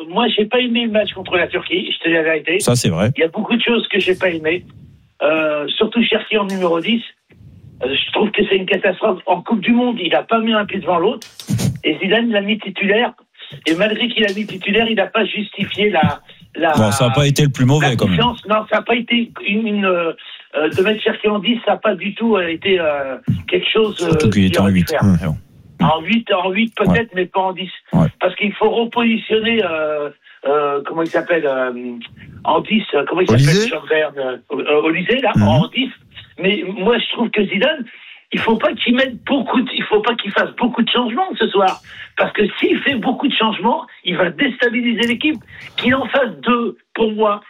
moi, j'ai pas aimé le match contre la Turquie, je te dis la vérité. Ça, c'est vrai. Il y a beaucoup de choses que j'ai pas aimé. Surtout Cherki en numéro 10. Je trouve que c'est une catastrophe. En Coupe du Monde, il n'a pas mis un pied devant l'autre. Et Zidane l'a mis titulaire. Et malgré qu'il a mis titulaire, il n'a pas justifié Bon, ça n'a pas été le plus mauvais, quand même. Non, ça n'a pas été de mettre Cherki en 10, ça n'a pas du tout été quelque chose. Surtout qu'il était en 8. En 8 peut-être, ouais. Mais pas en 10. Ouais. Parce qu'il faut repositionner, comment il s'appelle, en 10, comment il s'appelle, Olysée, là, en 10. Mais moi, je trouve que Zidane, il faut pas qu'il fasse beaucoup de changements ce soir. Parce que s'il fait beaucoup de changements, il va déstabiliser l'équipe. Qu'il en fasse 2, pour moi.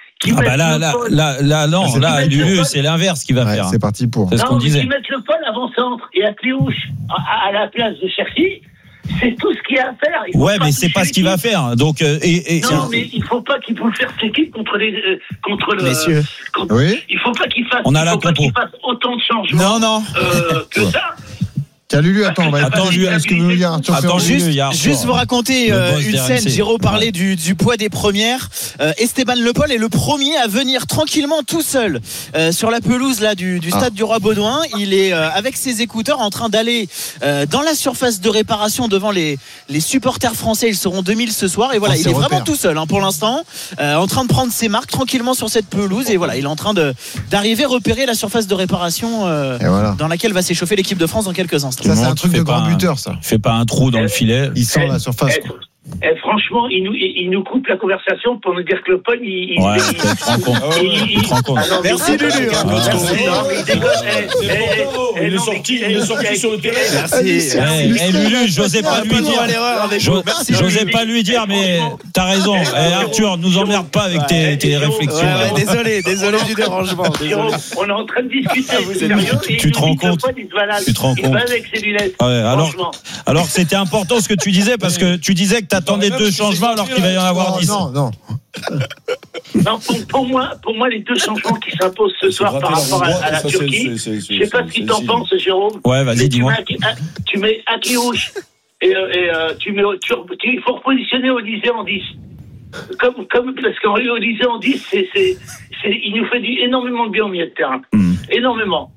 Là, Lulu, c'est l'inverse qu'il va faire. C'est parti pour. C'est ce qu'on disait. Qu'il mette le Paul avant-centre et Akliouche à la place de Cherki. C'est tout ce qu'il y a à faire. Ouais, mais c'est pas ce qu'il va faire. Donc, non, mais il faut pas qu'il bouleverse l'équipe contre le. Messieurs. Oui. Il faut pas qu'il fasse. On a la pas qu'il fasse autant de changements. Non. Que ça. Tiens, Lulu, attends, est-ce que vous voulez dire Arthur Perrault ? Juste vous raconter une scène. Jérôme parlait du poids des premières. Esteban Le Paul est le premier à venir tranquillement tout seul sur la pelouse là du stade du Roi Baudouin. Il est avec ses écouteurs en train d'aller dans la surface de réparation devant les supporters français. Ils seront 2000 ce soir et voilà, il est vraiment tout seul pour l'instant, en train de prendre ses marques tranquillement sur cette pelouse et voilà, il est en train d'arriver repérer la surface de réparation dans laquelle va s'échauffer l'équipe de France dans quelques instants. Ça, c'est un truc de grand buteur, ça. Fait pas un trou dans le filet. Il sent la surface. Franchement, il nous coupe la conversation pour nous dire que le Paul, il te rends compte. Merci Lulu. Il est sorti sur le terrain. Lulu, j'osais pas lui dire, mais t'as raison. Arthur, nous emmerde pas avec tes réflexions. Désolé du dérangement. On est en train de discuter. Tu te rends compte. Il va avec ses lunettes. Alors c'était important ce que tu disais, parce que tu disais que t'attendais 2 changements alors qu'il va y en avoir 10. Non. Non, pour moi, les 2 changements qui s'imposent ce soir par rapport à la Turquie, je sais pas ce que t'en penses, Jérôme. Ouais, vas-y, dis-moi. Tu mets Akliouche et il faut repositionner Olysée en 10. Comme parce qu'Olysée en 10, il nous fait énormément de bien au milieu de terrain. Énormément.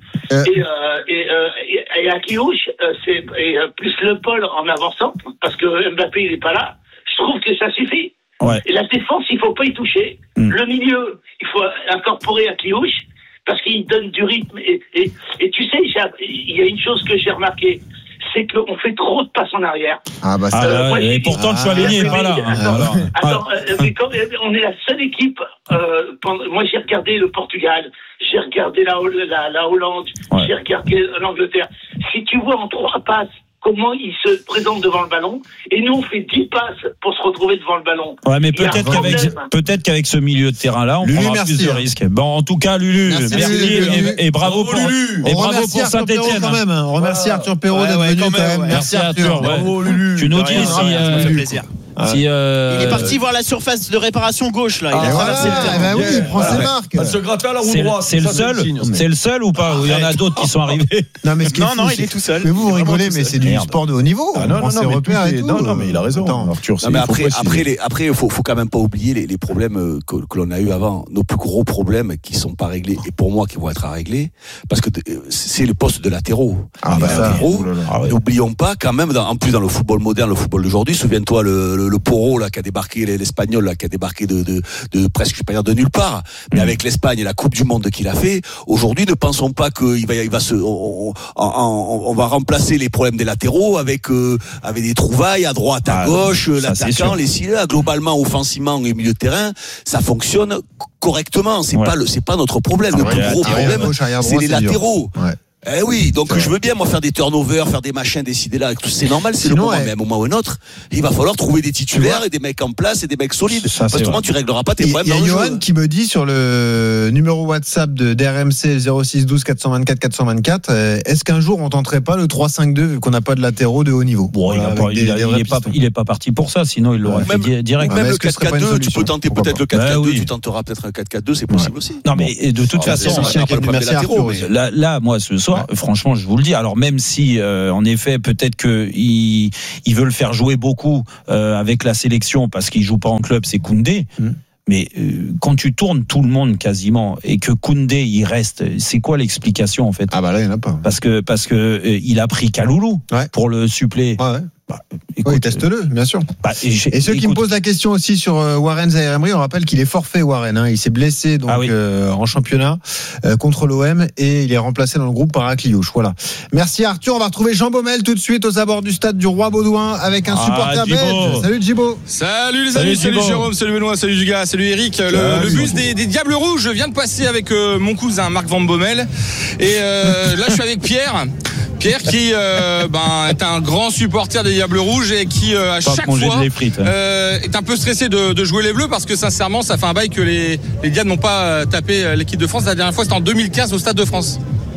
Et Akliouche, plus le Paul en avançant, parce que Mbappé il est pas là. Je trouve que ça suffit. Ouais. Et la défense, il faut pas y toucher. Le milieu, il faut incorporer Akliouche parce qu'il donne du rythme. Et tu sais, il y a une chose que j'ai remarqué, c'est qu'on fait trop de passes en arrière. Et pourtant, Chouameni n'est pas là. Mais on est la seule équipe. Moi, j'ai regardé le Portugal, j'ai regardé la Hollande, j'ai regardé l'Angleterre. Si tu vois en 3 passes comment il se présente devant le ballon, et nous on fait 10 passes pour se retrouver devant le ballon. Ouais, mais peut-être qu'avec ce milieu de terrain là, on prendra plus de risques. Bon, en tout cas, Lulu, merci et bravo pour Lulu. Et bravo pour Saint-Etienne. On remercie Arthur Perrault d'être venu quand même. Merci Arthur. Bravo Lulu. Tu nous dis si ça fait plaisir. il est parti voir la surface de réparation gauche là. Il a traversé le terrain. Oui, il prend ses marques. Elle se gratte à la roue droite. C'est le seul ou pas? Il y en a d'autres qui sont arrivés. Non, il est tout seul. Mais vous rigolez, mais c'est du sport de haut niveau. Non, mais il a raison. Arthur, mais après, il faut quand même pas oublier les problèmes que l'on a eu avant. Nos plus gros problèmes qui sont pas réglés et pour moi qui vont être à régler, parce que c'est le poste de latéraux. N'oublions pas quand même, en plus dans le football moderne, le football d'aujourd'hui, souviens-toi le Porro là qui a débarqué, l'Espagnol là qui a débarqué de presque, je vais pas dire de nulle part, mais avec l'Espagne et la Coupe du Monde qu'il a fait. Aujourd'hui, ne pensons pas on va remplacer les problèmes des latéraux avec des trouvailles à droite, à gauche, l'attaquant, les ciels. Globalement, offensivement et milieu de terrain, ça fonctionne correctement. C'est pas notre problème. Le plus gros problème, c'est les latéraux. Eh oui, donc je veux bien moi faire des turnovers, faire des machins, décider là, c'est normal, c'est le moment, mais à un moment ou un autre, il va falloir trouver des titulaires et des mecs en place et des mecs solides. Parce que autrement tu régleras pas tes problèmes dans le jeu. Il y a Johan qui me dit sur le numéro WhatsApp d'RMC 06 12 424 424, est-ce qu'un jour on tenterait pas le 3-5-2 vu qu'on n'a pas de latéraux de haut niveau? Bon, il est pas parti pour ça, sinon il l'aurait fait direct. Même le 4-4-2, tu peux tenter peut-être le 4-4-2, tu tenteras peut-être un 4-4-2, c'est possible aussi. Non mais de toute façon, merci Arthur. là moi ce soir soir. Franchement, je vous le dis. Alors même si, en effet, peut-être que il veut le faire jouer beaucoup avec la sélection parce qu'il joue pas en club, c'est Koundé. Mais quand tu tournes tout le monde quasiment et que Koundé il reste, c'est quoi l'explication en fait? Ah bah là il y en a pas. Parce que il a pris Kaloulou pour le suppléer. Ouais. Écoute, teste-le, bien sûr. Et ceux qui me posent la question aussi sur Warren Zaïre-Emery, on rappelle qu'il est forfait Warren. Il s'est blessé donc en championnat contre l'OM et il est remplacé dans le groupe par Akliouche. Voilà. Merci Arthur. On va retrouver Jean Baumel tout de suite aux abords du stade du Roi-Baudouin avec un supporter belge. Salut Djibo. Salut les amis, salut Jérôme, salut Benoît, salut Giga, salut Eric. Le bus des Diables Rouges vient de passer avec mon cousin Marc Van Bommel. Et là je suis avec Pierre qui est un grand supporter des Diables Rouges et qui à chaque fois est un peu stressé de jouer les Bleus parce que sincèrement ça fait un bail que les Diables n'ont pas tapé l'équipe de France. La dernière fois c'était en 2015 au Stade de France.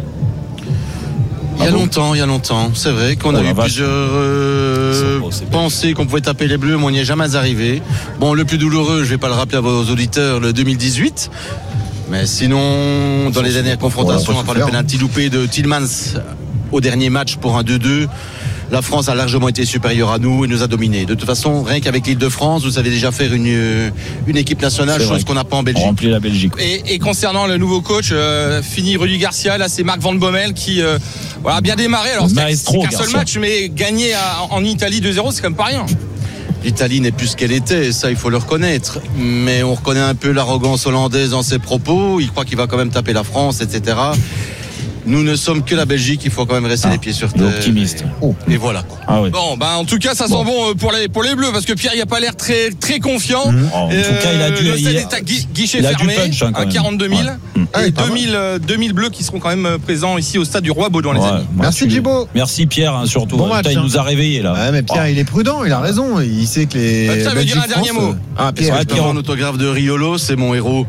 Il y a longtemps, c'est vrai qu'on a eu plusieurs pensées qu'on pouvait taper les Bleus, mais on n'y est jamais arrivé. Bon, le plus douloureux, je vais pas le rappeler à vos auditeurs, le 2018. Mais sinon, dans les dernières confrontations, à part le penalty loupé de Tielemans au dernier match pour un 2-2, la France a largement été supérieure à nous et nous a dominés. De toute façon, rien qu'avec l'Île-de-France, vous savez déjà faire une équipe nationale, chose qu'on n'a pas en Belgique. Remplir la Belgique. Et concernant le nouveau coach, fini Rudy Garcia, là c'est Marc Van Bommel qui a bien démarré. Alors c'est qu'un seul match, mais gagner en Italie 2-0, c'est quand même pas rien. L'Italie n'est plus ce qu'elle était, ça il faut le reconnaître. Mais on reconnaît un peu l'arrogance hollandaise dans ses propos. Il croit qu'il va quand même taper la France, etc. Nous ne sommes que la Belgique, il faut quand même rester les pieds sur terre. Optimiste. Et voilà. Bon, en tout cas, ça sent bon pour les Bleus parce que Pierre, il a pas l'air très très confiant. En tout cas, il a dû. Le stade est à guichet fermé, à 42 000. Et 2000 Bleus qui seront quand même présents ici au stade du Roi-Baudouin, les amis. Merci Djibo. Merci Pierre, surtout. Bon match, il nous a réveillés là. Ouais, mais Pierre, il est prudent, il a raison. Il sait que les. Ça veut dire un dernier mot. Pierre, un autographe de Riolo, c'est mon héros.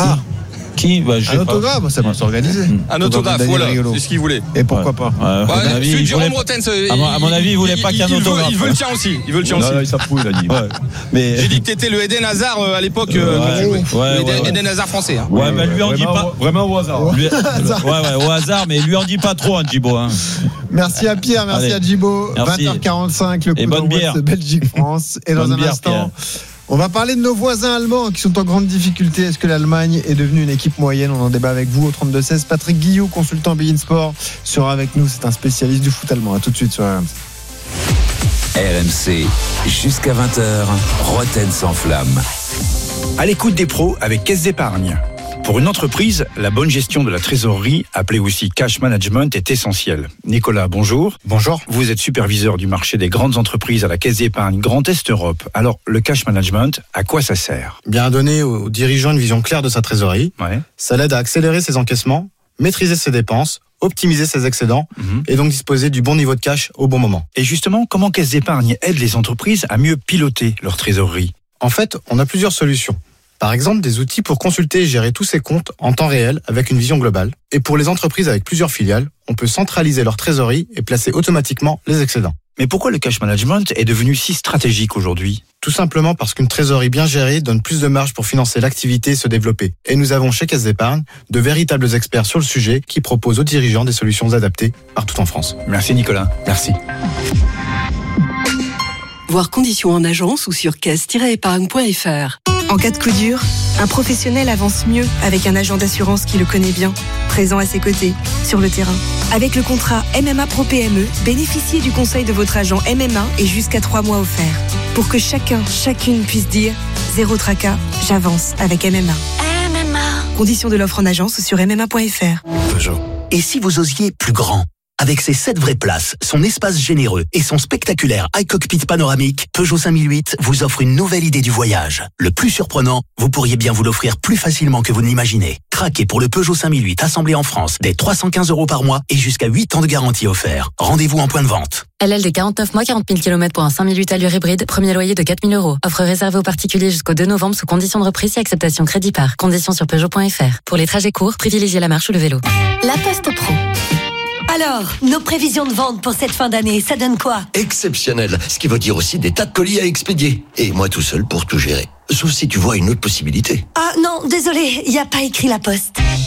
Qui un autographe, ça peut s'organiser. Un autographe, voilà, c'est ce qu'il voulait. Et pourquoi pas celui de Jérôme Rotens. À mon avis, il voulait pas qu'un autographe. Il veut le tien aussi. Il s'approuille, il a dit. J'ai dit que t'étais le Eden Hazard à l'époque. Eden Hazard français. Ouais, mais lui en dit pas. Vraiment au hasard. Ouais, au hasard, mais lui en dit pas trop, Djibo. Merci à Pierre, merci à Djibo. 20h45, le coup d'envoi de Belgique-France. Et dans un instant. On va parler de nos voisins allemands qui sont en grande difficulté. Est-ce que l'Allemagne est devenue une équipe moyenne? On en débat avec vous au 32-16. Patrick Guillou, consultant beIN Sport, sera avec nous. C'est un spécialiste du foot allemand. À tout de suite sur RMC. RMC, jusqu'à 20h, Roten sans flamme. À l'écoute des pros avec Caisse d'Épargne. Pour une entreprise, la bonne gestion de la trésorerie, appelée aussi cash management, est essentielle. Nicolas, bonjour. Bonjour. Vous êtes superviseur du marché des grandes entreprises à la Caisse d'Épargne Grand Est Europe. Alors, le cash management, à quoi ça sert? Bien à donner aux dirigeants une vision claire de sa trésorerie. Ouais. Ça l'aide à accélérer ses encaissements, maîtriser ses dépenses, optimiser ses excédents et donc disposer du bon niveau de cash au bon moment. Et justement, comment Caisse d'Épargne aide les entreprises à mieux piloter leur trésorerie? En fait, on a plusieurs solutions. Par exemple, des outils pour consulter et gérer tous ses comptes en temps réel avec une vision globale. Et pour les entreprises avec plusieurs filiales, on peut centraliser leur trésorerie et placer automatiquement les excédents. Mais pourquoi le cash management est devenu si stratégique aujourd'hui? Tout simplement parce qu'une trésorerie bien gérée donne plus de marge pour financer l'activité et se développer. Et nous avons chez Caisse d'Épargne de véritables experts sur le sujet qui proposent aux dirigeants des solutions adaptées partout en France. Merci Nicolas. Merci. Voir conditions en agence ou sur caisse-épargne.fr. En cas de coup dur, un professionnel avance mieux avec un agent d'assurance qui le connaît bien, présent à ses côtés, sur le terrain. Avec le contrat MMA Pro PME, bénéficiez du conseil de votre agent MMA et jusqu'à 3 mois offerts. Pour que chacune puisse dire « Zéro tracas, j'avance avec MMA ». Conditions de l'offre en agence ou sur MMA.fr. Peugeot. Et si vous osiez plus grand? Avec ses 7 vraies places, son espace généreux et son spectaculaire iCockpit panoramique, Peugeot 5008 vous offre une nouvelle idée du voyage. Le plus surprenant, vous pourriez bien vous l'offrir plus facilement que vous ne l'imaginez. Craquez pour le Peugeot 5008 assemblé en France dès 315 € par mois et jusqu'à 8 ans de garantie offert. Rendez-vous en point de vente. LLD 49 mois, 40 000 km pour un 5008 allure hybride, premier loyer de 4 000 €. Offre réservée aux particuliers jusqu'au 2 novembre sous condition de reprise et acceptation crédit par. Conditions sur Peugeot.fr. Pour les trajets courts, privilégiez la marche ou le vélo. La Poste Pro. Alors, nos prévisions de vente pour cette fin d'année, ça donne quoi? Exceptionnel, ce qui veut dire aussi des tas de colis à expédier. Et moi tout seul pour tout gérer. Sauf si tu vois une autre possibilité. Ah non, désolé, il n'y a pas écrit La Poste.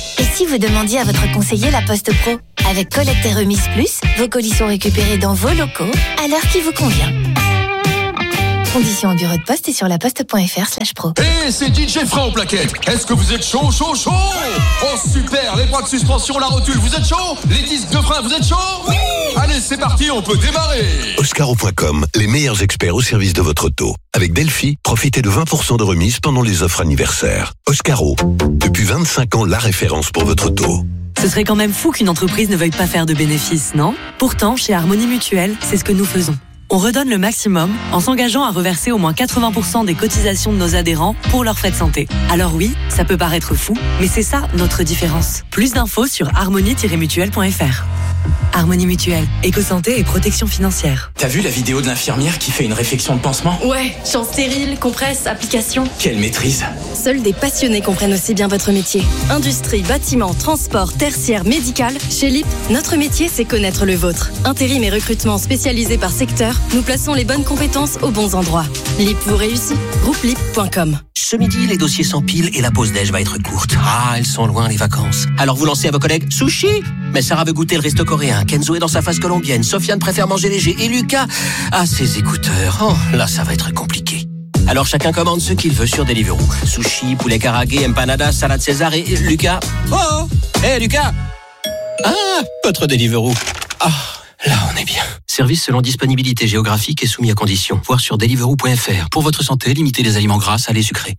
Et si vous demandiez à votre conseiller La Poste Pro? Avec Collecte et Remise Plus, vos colis sont récupérés dans vos locaux à l'heure qui vous convient. Conditions au bureau de poste et sur laposte.fr/pro. Hey, c'est DJ Frein aux plaquettes. Est-ce que vous êtes chaud? Oh super, les bras de suspension, la rotule, vous êtes chaud? Les disques de frein, vous êtes chaud? Oui. Allez, c'est parti, on peut démarrer. Oscaro.com, les meilleurs experts au service de votre auto. Avec Delphi, profitez de 20% de remise pendant les offres anniversaires. Oscaro, depuis 25 ans, la référence pour votre auto. Ce serait quand même fou qu'une entreprise ne veuille pas faire de bénéfices, non? Pourtant, chez Harmonie Mutuelle, c'est ce que nous faisons. On redonne le maximum en s'engageant à reverser au moins 80% des cotisations de nos adhérents pour leurs frais de santé. Alors oui, ça peut paraître fou, mais c'est ça notre différence. Plus d'infos sur harmonie-mutuelle.fr. Harmonie Mutuelle, éco-santé et protection financière. T'as vu la vidéo de l'infirmière qui fait une réflexion de pansement? Ouais, champ stérile, compresse, application. Quelle maîtrise! Seuls des passionnés comprennent aussi bien votre métier. Industrie, bâtiment, transport, tertiaire, médical. Chez LIP, notre métier, c'est connaître le vôtre. Intérim et recrutement spécialisé par secteur, nous plaçons les bonnes compétences aux bons endroits. LIP vous réussit. Groupe-LIP.com. Ce midi, les dossiers s'empilent et la pause déj va être courte. Ah, elles sont loin les vacances. Alors vous lancez à vos collègues sushi. Mais Sarah veut goûter le resto coréen. Kenzo est dans sa phase colombienne. Sofiane préfère manger léger. Et Lucas a ses écouteurs. Oh, là, ça va être compliqué. Alors chacun commande ce qu'il veut sur Deliveroo. Sushi, poulet karagué, empanadas, salade César et Lucas. Oh, hé Lucas. Ah, votre Deliveroo. Ah, là on est bien. Service selon disponibilité géographique et soumis à conditions. Voir sur deliveroo.fr. Pour votre santé, limitez les aliments gras, salés, sucrés.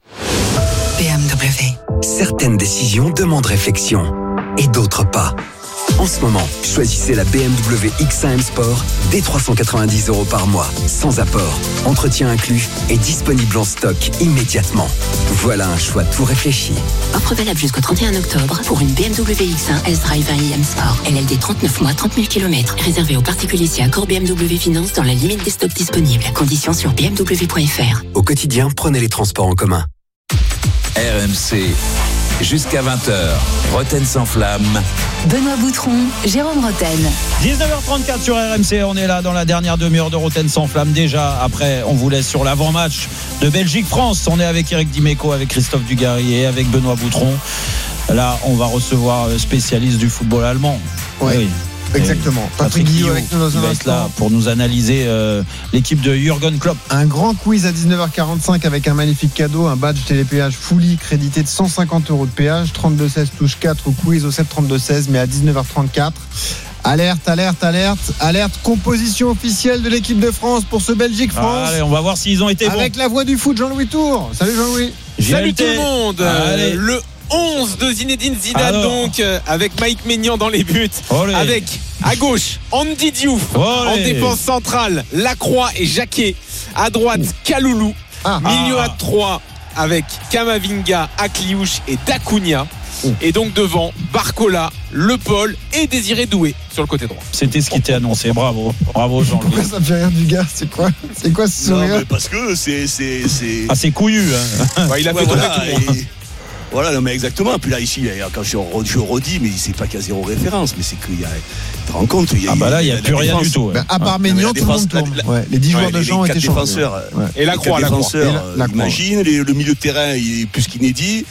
BMW. Certaines décisions demandent réflexion et d'autres pas. En ce moment, choisissez la BMW X1 M Sport dès 390 € par mois, sans apport, entretien inclus et disponible en stock immédiatement. Voilà un choix tout réfléchi. Offre valable jusqu'au 31 octobre pour une BMW X1 S-Drive 1 M Sport. LLD 39 mois, 30 000 km. Réservé aux particuliers si accord BMW Finance dans la limite des stocks disponibles. Conditions sur bmw.fr. Au quotidien, prenez les transports en commun. RMC. Jusqu'à 20h, Roten sans flamme. Benoît Boutron, Jérôme Roten. 19h34 sur RMC, on est là dans la dernière demi-heure de Roten sans flamme. Déjà, après, on vous laisse sur l'avant-match de Belgique-France. On est avec Eric Dimeco, avec Christophe Dugarry et avec Benoît Boutron. Là, on va recevoir le spécialiste du football allemand. Ouais. Oui. Exactement. Patrick Guillot avec nous dans un instant. Là pour nous analyser l'équipe de Jürgen Klopp. Un grand quiz à 19h45 avec un magnifique cadeau, un badge télépéage Fully crédité de 150 € de péage, 32-16 touche 4 au quiz au 7-32-16, mais à 19h34. Alerte, composition officielle de l'équipe de France pour ce Belgique-France. Allez, on va voir s'ils ont été bons. Avec la voix du foot, Jean-Louis Tour. Salut Jean-Louis. Salut tout le monde. Le 11 de Zinedine Zidane. Donc avec Mike Maignan dans les buts. Olé. Avec à gauche Andy Diouf. En défense centrale Lacroix et Jacquet. À droite Kaloulou. Milieu à 3 avec Kamavinga, Akliouche et Dacunia. Et donc devant Barcola, Le Paul et Désiré Doué sur le côté droit. C'était ce qui était annoncé. Bravo Jean-Louis. Pourquoi ça me fait rire du gars? C'est quoi ce sourire? Parce que c'est c'est couillu hein. Il a fait tomber tout le monde. Voilà, non, mais exactement. Puis là, ici, quand je redis, mais c'est pas qu'à zéro référence, mais c'est qu'il y a. Tu te rends compte, il y a. Là, il n'y a plus rien du tout. À part Maignan, tout le monde tourne. Les 10 joueurs de champ ont été changés. Et la croix. Imagine, le milieu de terrain, il est plus qu'inédit.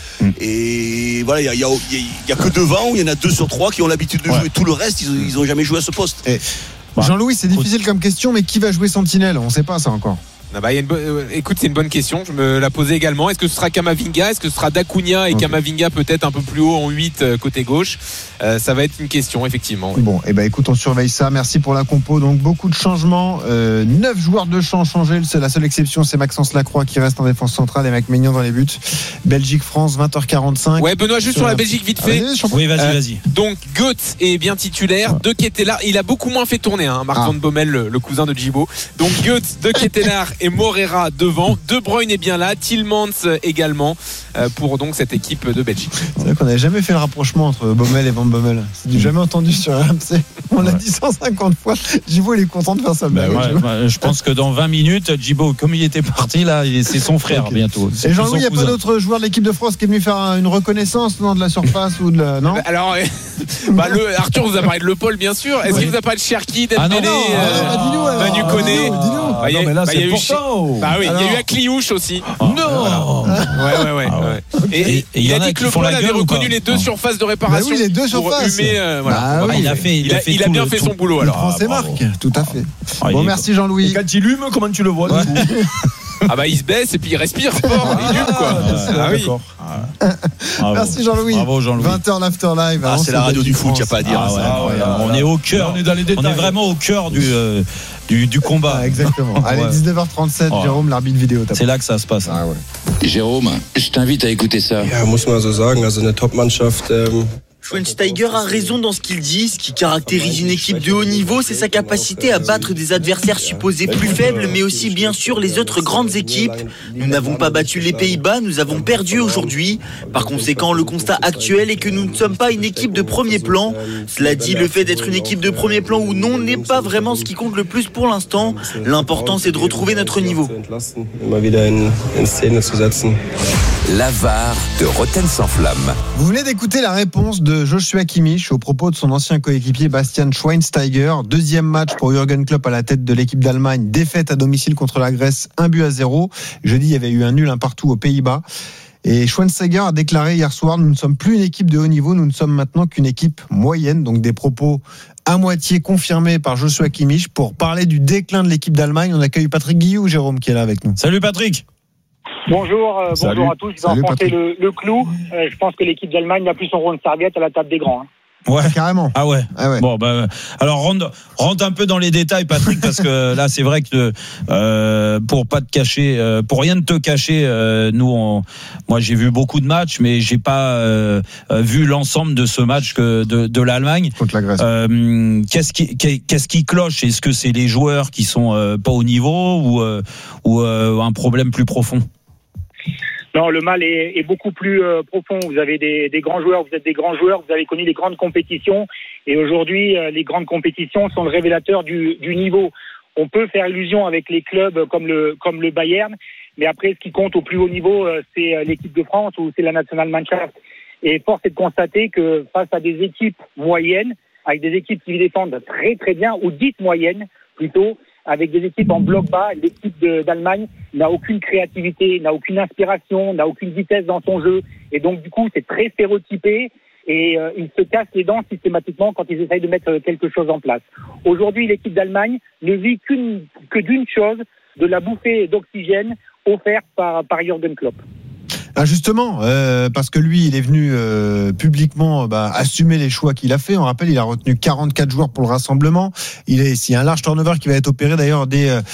Et voilà, il y a que devant, il y en a 2 sur 3 qui ont l'habitude de jouer. Tout le reste, ils n'ont jamais joué à ce poste. Jean-Louis, c'est difficile comme question, mais qui va jouer Sentinelle? On ne sait pas ça encore. Écoute, c'est une bonne question. Je me la posais également. Est-ce que ce sera Kamavinga? Est-ce que ce sera Dacunia et Kamavinga peut-être un peu plus haut en 8 côté gauche? Ça va être une question, effectivement. Bon, écoute, on surveille ça. Merci pour la compo. Donc, beaucoup de changements. 9 joueurs de champ changés. La seule exception, c'est Maxence Lacroix qui reste en défense centrale et Mike Maignan dans les buts. Belgique-France, 20h45. Ouais, Benoît, juste sur la Belgique, vite fait. Oui, vas-y. Donc, Goetz est bien titulaire. De Ketelaar, il a beaucoup moins fait tourner, Marc Van Bommel, le cousin de Djibo. Donc, Goetz, De Ketelaar et Morera devant. De Bruyne est bien là. Tielemans également pour donc cette équipe de Belgique. C'est vrai qu'on n'avait jamais fait le rapprochement entre Bommel et Van Bommel. C'est jamais entendu sur RMC. On l'a dit 150 fois. Djibo, il est content de faire ça. Je pense que dans 20 minutes, Djibo, comme il était parti là, c'est son frère bientôt. Et Jean-Louis, il n'y a pas d'autre joueur de l'équipe de France qui est venu faire une reconnaissance de la surface ou de la... Non. Alors, Arthur vous a parlé de Le Paul, bien sûr. Est-ce qu'il vous a parlé de Cherki, Dembélé, Manu Koné? non, mais là, c'est pourtant. Bah oui, il y a eu Akliouche aussi. Non. Ouais. Et il a dit que le club avait reconnu les deux surfaces de réparation. Oui, les deux surfaces. Il a bien fait son boulot. Il prend ses marques, tout à fait. Bon, merci Jean-Louis. Et quand il hume, comment tu le vois? Ah bah il se baisse et puis il respire fort, il hume quoi. D'accord. Merci Jean-Louis. Bravo Jean-Louis. 20h l'after live. C'est la radio du foot, il n'y a pas à dire. On est au cœur, on est vraiment au cœur du combat. Exactement. Allez, 19h37, Jérôme, l'arbitre vidéo. C'est là que ça se passe. Jérôme, je t'invite à écouter ça. Ja, muss man so sagen, also eine Top-Mannschaft. Schweinsteiger a raison dans ce qu'il dit. Ce qui caractérise une équipe de haut niveau, c'est sa capacité à battre des adversaires supposés plus faibles, mais aussi bien sûr les autres grandes équipes. Nous n'avons pas battu les Pays-Bas, nous avons perdu aujourd'hui. Par conséquent, le constat actuel est que nous ne sommes pas une équipe de premier plan. Cela dit, le fait d'être une équipe de premier plan ou non n'est pas vraiment ce qui compte le plus pour l'instant. L'important, c'est de retrouver notre niveau. La VAR de Rotten sans flamme. Vous venez d'écouter la réponse de Joshua Kimmich au propos de son ancien coéquipier Bastian Schweinsteiger. Deuxième match pour Jürgen Klopp à la tête de l'équipe d'Allemagne. Défaite à domicile contre la Grèce, 1-0. Jeudi, il y avait eu un nul, un partout aux Pays-Bas. Et Schweinsteiger a déclaré hier soir: nous ne sommes plus une équipe de haut niveau, nous ne sommes maintenant qu'une équipe moyenne. Donc des propos à moitié confirmés par Joshua Kimmich. Pour parler du déclin de l'équipe d'Allemagne, on accueille Patrick Guillou, Jérôme, qui est là avec nous. Salut Patrick. Bonjour à tous. Je vais enfoncer le clou. Je pense que l'équipe d'Allemagne n'a plus son rond de serviette à la table des grands. Ouais, carrément. Ah ouais. Bon, alors rentre un peu dans les détails, Patrick, parce que là, c'est vrai que pour pas te cacher, pour rien de te cacher, moi j'ai vu beaucoup de matchs, mais j'ai pas vu l'ensemble de ce match de l'Allemagne contre la Grèce. Qu'est-ce qui cloche? Est-ce que c'est les joueurs qui sont pas au niveau ou un problème plus profond? Non, le mal est beaucoup plus profond. Vous avez des grands joueurs, vous êtes des grands joueurs, vous avez connu les grandes compétitions et aujourd'hui, les grandes compétitions sont le révélateur du niveau. On peut faire illusion avec les clubs comme le Bayern, mais après, ce qui compte au plus haut niveau, c'est l'équipe de France ou c'est la Nationalmannschaft. Et force est de constater que face à des équipes moyennes, avec des équipes qui défendent très très bien, ou dites moyennes plutôt, avec des équipes en bloc bas, l'équipe d'Allemagne n'a aucune créativité, n'a aucune inspiration, n'a aucune vitesse dans son jeu. Et donc, du coup, c'est très stéréotypé et ils se cassent les dents systématiquement quand ils essayent de mettre quelque chose en place. Aujourd'hui, l'équipe d'Allemagne ne vit que d'une chose, de la bouffée d'oxygène offerte par Jürgen Klopp. Ah justement, parce que lui, il est venu publiquement assumer les choix qu'il a fait. On rappelle, il a retenu 44 joueurs pour le rassemblement. Il y a un large turnover qui va être opéré d'ailleurs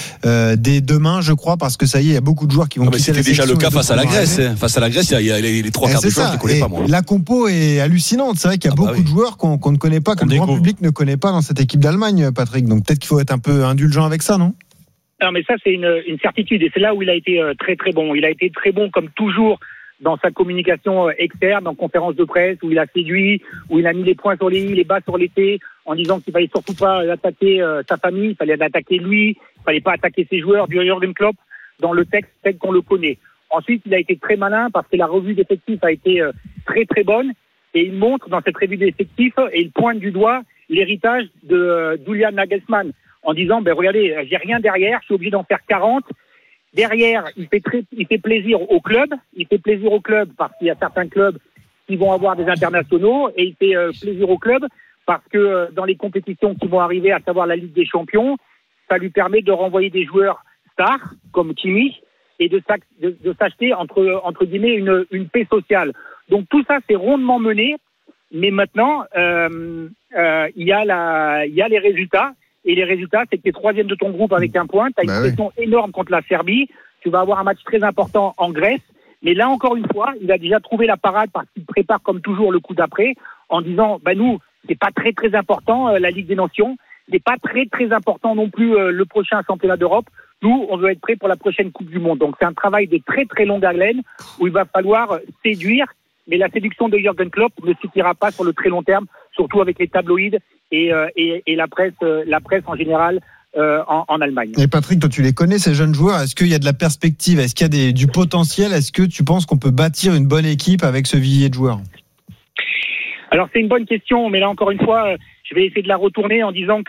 dès demain, je crois, parce que ça y est, il y a beaucoup de joueurs qui vont quitter la sélection. C'était déjà le cas face à la Grèce. Face à la Grèce, il y a les trois quarts des joueurs, je ne connais pas moi. La compo est hallucinante. C'est vrai qu'il y a beaucoup de joueurs qu'on ne connaît pas, que le grand public ne connaît pas dans cette équipe d'Allemagne, Patrick. Donc peut-être qu'il faut être un peu indulgent avec ça, non ? Non, mais ça, c'est une certitude. Et c'est là où il a été très, très bon. Il a été très bon, comme toujours, dans sa communication externe, en conférence de presse, où il a séduit, où il a mis les points sur les i, les bas sur les t, en disant qu'il fallait surtout pas attaquer sa famille, il fallait attaquer lui, il fallait pas attaquer ses joueurs, du Jürgen Klopp, dans le texte tel qu'on le connaît. Ensuite, il a été très malin parce que la revue d'effectifs a été très, très bonne. Et il montre dans cette revue d'effectifs, et il pointe du doigt l'héritage de Julian Nagelsmann, en disant, regardez, j'ai rien derrière, je suis obligé d'en faire 40. Derrière, il fait plaisir au club. Il fait plaisir au club parce qu'il y a certains clubs qui vont avoir des internationaux, et il fait plaisir au club parce que dans les compétitions qui vont arriver, à savoir la Ligue des Champions, ça lui permet de renvoyer des joueurs stars comme Kimmich et de s'acheter entre guillemets une paix sociale. Donc tout ça, c'est rondement mené, mais maintenant il y a les résultats. Et les résultats, c'est que tu es troisième de ton groupe avec un point. Tu as une pression énorme contre la Serbie. Tu vas avoir un match très important en Grèce. Mais là, encore une fois, il a déjà trouvé la parade parce qu'il prépare comme toujours le coup d'après en disant, nous, c'est pas très très important la Ligue des Nations. C'est pas très très important non plus le prochain championnat d'Europe. Nous, on veut être prêts pour la prochaine Coupe du Monde. Donc c'est un travail de très très longue haleine où il va falloir séduire. Mais la séduction de Jürgen Klopp ne suffira pas sur le très long terme, surtout avec les tabloïds et la presse en général en Allemagne. Et Patrick, toi tu les connais ces jeunes joueurs, est-ce qu'il y a de la perspective, est-ce qu'il y a du potentiel, est-ce que tu penses qu'on peut bâtir une bonne équipe avec ce vivier de joueurs ? Alors c'est une bonne question, mais là encore une fois, je vais essayer de la retourner en disant que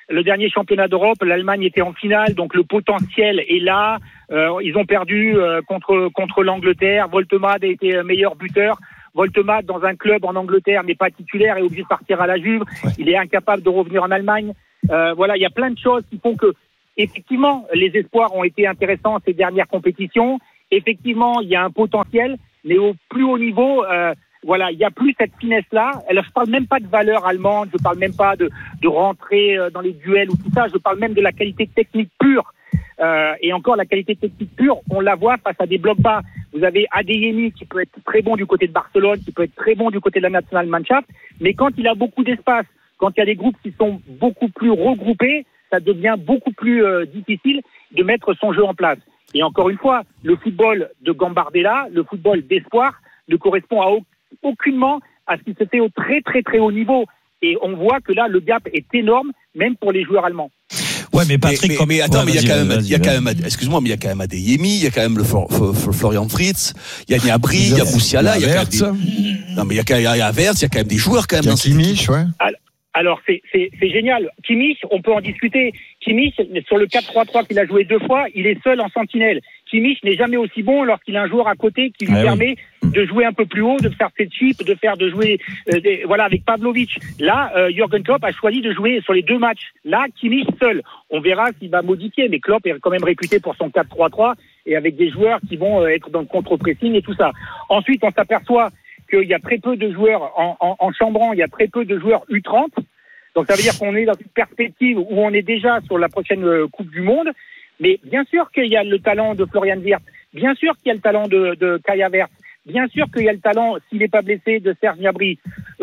le dernier championnat d'Europe, l'Allemagne était en finale, donc le potentiel est là. Ils ont perdu contre l'Angleterre. Voltemade a été meilleur buteur. Voltemade, dans un club en Angleterre, n'est pas titulaire, est obligé de partir à la Juve. Ouais. Il est incapable de revenir en Allemagne. Voilà, il y a plein de choses qui font que, effectivement, les espoirs ont été intéressants ces dernières compétitions. Effectivement, il y a un potentiel, mais au plus haut niveau, voilà, il n'y a plus cette finesse-là. Alors, je parle même pas de valeur allemande, je parle même pas de rentrer dans les duels ou tout ça, je parle même de la qualité technique pure. Et encore, la qualité technique pure, on la voit face à des blocs bas. Vous avez Adeyemi qui peut être très bon du côté de Barcelone, qui peut être très bon du côté de la Nationalmannschaft, mais quand il a beaucoup d'espace, quand il y a des groupes qui sont beaucoup plus regroupés, ça devient beaucoup plus difficile de mettre son jeu en place. Et encore une fois, le football de Gambardella, le football d'espoir, ne correspond aucunement à ce qui se fait au très très très haut niveau. Et on voit que là, le gap est énorme, même pour les joueurs allemands. Ouais, mais Patrick, mais attends, mais il y a quand même, excuse-moi, mais il y a quand même Adeyemi, il y a quand même le Florian Fritz, il y a Gnabry, il y a Moussiala, il y a quand même non, mais il y a Havertz, il y a quand même des joueurs quand même dans Kimmich, ouais. Alors, c'est génial. Kimmich, on peut en discuter. Kimmich, sur le 4-3-3 qu'il a joué 2 fois, il est seul en sentinelle. Kimmich n'est jamais aussi bon lorsqu'il a un joueur à côté qui lui permet de jouer un peu plus haut, de faire ses chips, de jouer, voilà, avec Pavlovic. Là, Jürgen Klopp a choisi de jouer sur les 2 matchs. Là, Kimmich seul. On verra s'il va modifier, mais Klopp est quand même réputé pour son 4-3-3 et avec des joueurs qui vont être dans le contre-pressing et tout ça. Ensuite, on s'aperçoit qu'il y a très peu de joueurs en chambrant, il y a très peu de joueurs U30. Donc ça veut dire qu'on est dans une perspective où on est déjà sur la prochaine Coupe du Monde. Mais bien sûr qu'il y a le talent de Florian Wirtz, bien sûr qu'il y a le talent de Kai Havertz, bien sûr qu'il y a le talent, s'il n'est pas blessé, de Serge Gnabry.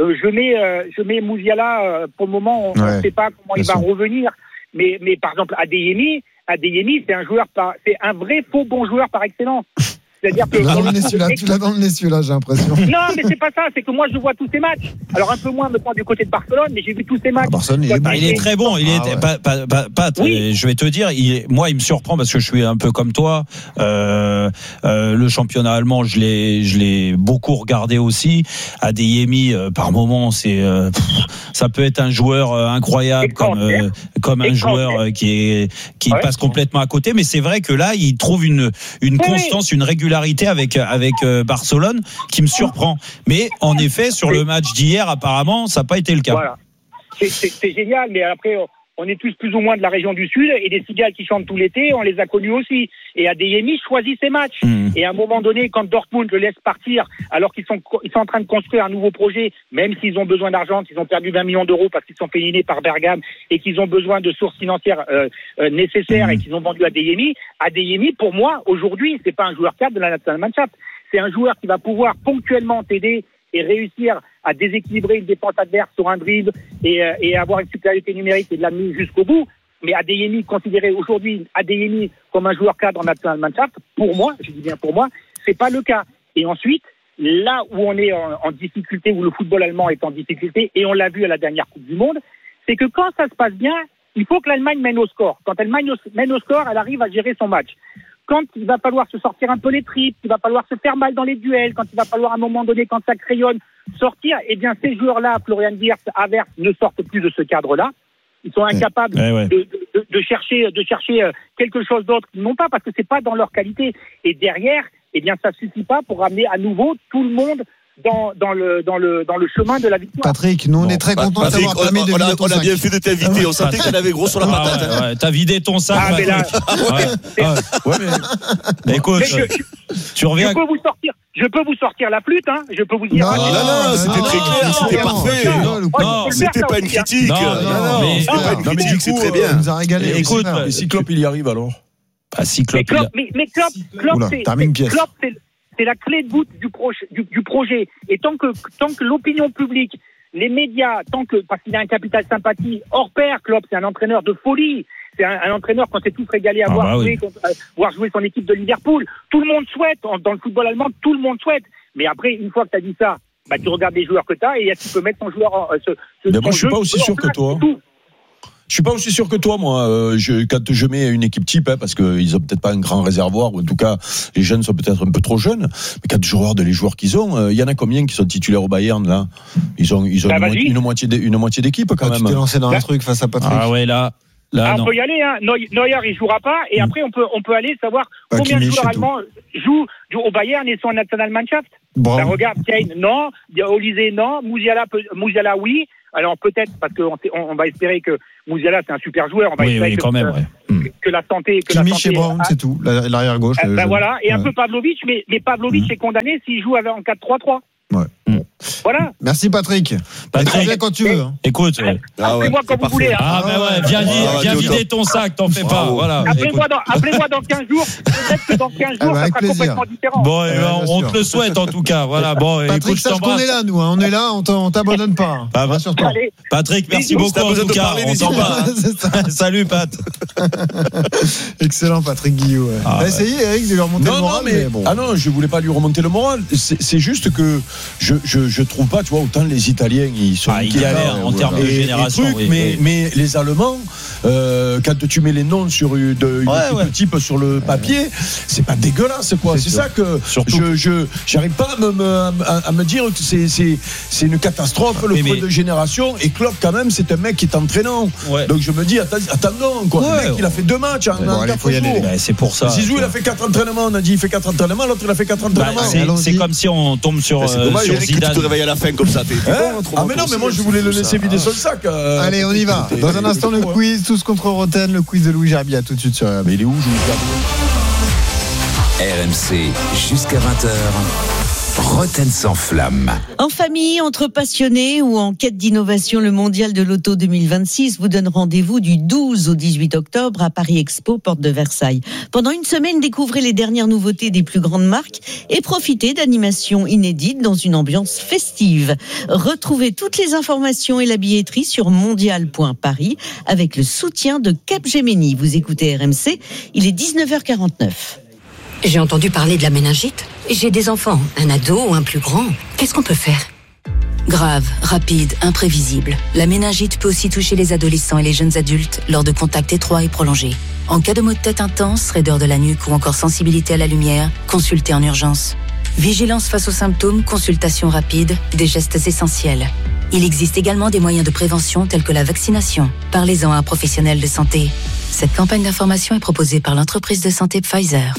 Je mets Moussiala, pour le moment, on ne sait pas comment il va revenir. Mais par exemple, Adeyemi, c'est un vrai faux bon joueur par excellence. C'est-à-dire que tu l'as dans le nez celui-là, j'ai l'impression. Non, mais c'est pas ça, c'est que moi je vois tous ces matchs. Alors un peu moins maintenant du côté de Barcelone, mais j'ai vu tous ces matchs. Barcelone, il est très bon. Oui. Je vais te dire, moi il me surprend parce que je suis un peu comme toi. Le championnat allemand, je l'ai beaucoup regardé aussi. Adeyemi, par moment, ça peut être un joueur incroyable comme un joueur qui passe complètement à côté. Mais c'est vrai que là, il trouve une constance, une régularité avec Barcelone qui me surprend. Mais en effet, sur le match d'hier, apparemment, ça n'a pas été le cas. Voilà. C'est génial, mais après, on est tous plus ou moins de la région du Sud, et des cigales qui chantent tout l'été, on les a connus aussi. Et Adeyemi choisit ses matchs. Et à un moment donné, quand Dortmund le laisse partir, alors qu'ils sont en train de construire un nouveau projet, même s'ils ont besoin d'argent, qu'ils ont perdu 20 millions d'euros parce qu'ils sont fait éliminer par Bergame, et qu'ils ont besoin de sources financières nécessaires, et qu'ils ont vendu Adeyemi, pour moi, aujourd'hui, c'est pas un joueur cadre de la Nationalmannschaft. C'est un joueur qui va pouvoir ponctuellement t'aider et réussir à déséquilibrer une défense adverse sur un dribble et avoir une supériorité numérique et de l'amener jusqu'au bout. Mais Adeyemi, considéré aujourd'hui Adeyemi comme un joueur cadre en Nationalmannschaft, pour moi, je dis bien pour moi, c'est pas le cas. Et ensuite, là où on est en difficulté, où le football allemand est en difficulté, et on l'a vu à la dernière Coupe du Monde, c'est que quand ça se passe bien, il faut que l'Allemagne mène au score. Quand elle mène au score, elle arrive à gérer son match. Quand il va falloir se sortir un peu les tripes, il va falloir se faire mal dans les duels, quand il va falloir à un moment donné, quand ça crayonne, sortir, eh bien ces joueurs-là, Florian Wirtz, Havertz, ne sortent plus de ce cadre-là. Ils sont incapables de chercher quelque chose d'autre qu'ils n'ont pas, parce que c'est pas dans leur qualité. Et derrière, eh bien ça suffit pas pour ramener à nouveau tout le monde dans le chemin de la victoire. Patrick, nous on est très contents de t'avoir permis de vider ton sac. On a bien fait de t'inviter, on sentait qu'il avait gros sur la patate. T'as vidé ton sac. Ah, mais là, écoute, tu reviens. Je peux vous sortir la flûte, hein. Je peux vous dire. Non, c'était très clair, c'était parfait. Non, c'était pas une critique. Non, c'était pas une critique, c'est très bien. Ça nous a régalé. Écoute, si Klopp il y arrive alors. Si Klopp. Mais Klopp, c'est la clé de voûte du projet. Et tant que l'opinion publique, les médias, parce qu'il a un capital sympathie hors pair, Klopp, c'est un entraîneur de folie. C'est un entraîneur qu'on s'est tous régalés à voir jouer son équipe de Liverpool. Tout le monde souhaite, dans le football allemand, tout le monde souhaite. Mais après, une fois que tu as dit ça, tu regardes les joueurs que tu as et tu peux mettre ton joueur. Mais moi, je suis pas aussi sûr que toi. Je suis pas aussi sûr que toi, moi. Quand je mets une équipe type, parce qu'ils ont peut-être pas un grand réservoir, ou en tout cas, les jeunes sont peut-être un peu trop jeunes. Mais quand je regarde les joueurs qu'ils ont, il y en a combien qui sont titulaires au Bayern là? Ils ont une moitié d'équipe quand même. Tu t'es lancé dans un truc face à Patrick. Ah ouais, là, on peut y aller. Hein. Neuer, il jouera pas. Et après, on peut aller savoir combien de joueurs allemands jouent au Bayern et sont en Nationalmannschaft. Regarde, Kane, non. Olysée, non. Musiala, oui. Alors peut-être parce qu'on va espérer que Musiala c'est un super joueur. On va espérer que la santé. Chez Brown, c'est tout. L'arrière gauche. Voilà. Et un peu Pavlovic, mais Pavlovic est condamné s'il joue en 4-3-3. Ouais. Voilà. Merci Patrick. Patrick, quand tu veux. Écoute, appelez-moi quand vous voulez. Viens vider ton sac, t'en fais pas. Voilà. Appelez-moi dans 15 jours. Peut-être que dans 15 jours, ça sera complètement différent. Bon, on te le souhaite en tout cas. Voilà. Bon, Patrick, sache qu'on est là, nous. On est là, on t'abandonne pas. Rassure-toi. Patrick, merci beaucoup en tout cas. On s'en va. Salut, Pat. Excellent, Patrick Guillot. T'as essayé, Eric, de lui remonter le moral. Non, je voulais pas lui remonter le moral. C'est juste que je trouve pas, tu vois, autant les Italiens ils sont en termes de génération, mais les Allemands, quand tu mets les noms sur une équipe type sur le papier, c'est pas dégueulasse quoi. C'est ça que j'arrive pas à me dire que c'est une catastrophe le fruit de génération. Et Klopp quand même c'est un mec qui est entraînant. Donc je me dis attendons quoi. Le mec il a fait 2 matchs en 4 jours. C'est pour ça. Zizou il a fait 4 entraînements. On a dit il fait 4 entraînements. L'autre il a fait 4 entraînements. C'est comme si on tombe sur Zidane. Tu te réveilles à la fin comme ça. Mais non, mais moi je voulais le laisser vider son sac. Allez, on y va. Dans un instant, le quiz, tous contre Roten, le quiz de Louis Gerbier. À tout de suite sur RMC. Mais il est où, Louis Gerbier? RMC, jusqu'à 20h. Roten sans flamme. En famille, entre passionnés ou en quête d'innovation, le Mondial de l'Auto 2026 vous donne rendez-vous du 12 au 18 octobre à Paris Expo, porte de Versailles. Pendant une semaine, découvrez les dernières nouveautés des plus grandes marques et profitez d'animations inédites dans une ambiance festive. Retrouvez toutes les informations et la billetterie sur mondial.paris avec le soutien de Capgemini. Vous écoutez RMC, il est 19h49. J'ai entendu parler de la méningite. J'ai des enfants, un ado ou un plus grand. Qu'est-ce qu'on peut faire ? Grave, rapide, imprévisible. La méningite peut aussi toucher les adolescents et les jeunes adultes lors de contacts étroits et prolongés. En cas de maux de tête intense, raideur de la nuque ou encore sensibilité à la lumière, consultez en urgence. Vigilance face aux symptômes, consultation rapide, des gestes essentiels. Il existe également des moyens de prévention tels que la vaccination. Parlez-en à un professionnel de santé. Cette campagne d'information est proposée par l'entreprise de santé Pfizer.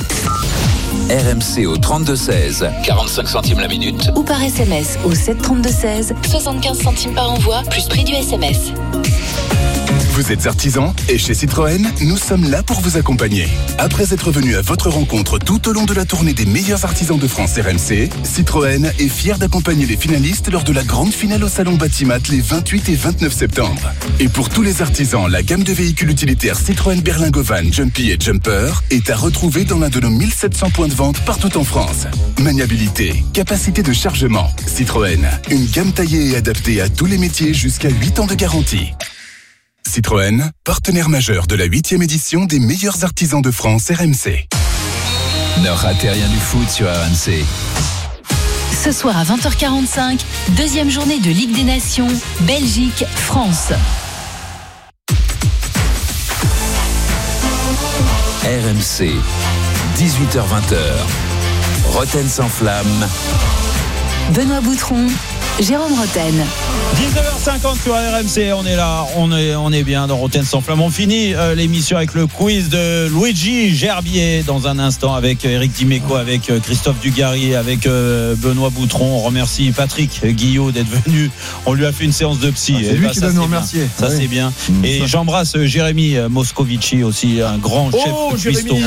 RMC au 32-16, 45 centimes la minute. Ou par SMS au 732-16, 75 centimes par envoi, plus prix du SMS. Vous êtes artisan et chez Citroën, nous sommes là pour vous accompagner. Après être venu à votre rencontre tout au long de la tournée des meilleurs artisans de France RMC, Citroën est fier d'accompagner les finalistes lors de la grande finale au Salon Batimat les 28 et 29 septembre. Et pour tous les artisans, la gamme de véhicules utilitaires Citroën Berlingo Van, Jumpy et Jumper est à retrouver dans l'un de nos 1700 points de vente partout en France. Maniabilité, capacité de chargement, Citroën, une gamme taillée et adaptée à tous les métiers jusqu'à 8 ans de garantie. Citroën, partenaire majeur de la 8e édition des meilleurs artisans de France RMC. Ne ratez rien du foot sur RMC. Ce soir à 20h45, deuxième journée de Ligue des Nations, Belgique-France. RMC, 18h-20h. Roten sans flamme. Benoît Boutron, Jérôme Roten. 19h50 sur RMC, on est là, on est bien dans Roten sans flamme. On finit l'émission avec le quiz de Luigi Gerbier dans un instant avec Eric Dimeco, avec Christophe Dugarry, avec Benoît Boutron. On remercie Patrick Guillot d'être venu. On lui a fait une séance de psy. C'est lui qui doit nous remercier. Ça c'est bien. Et j'embrasse Jérémy Moscovici aussi, un grand chef de piston.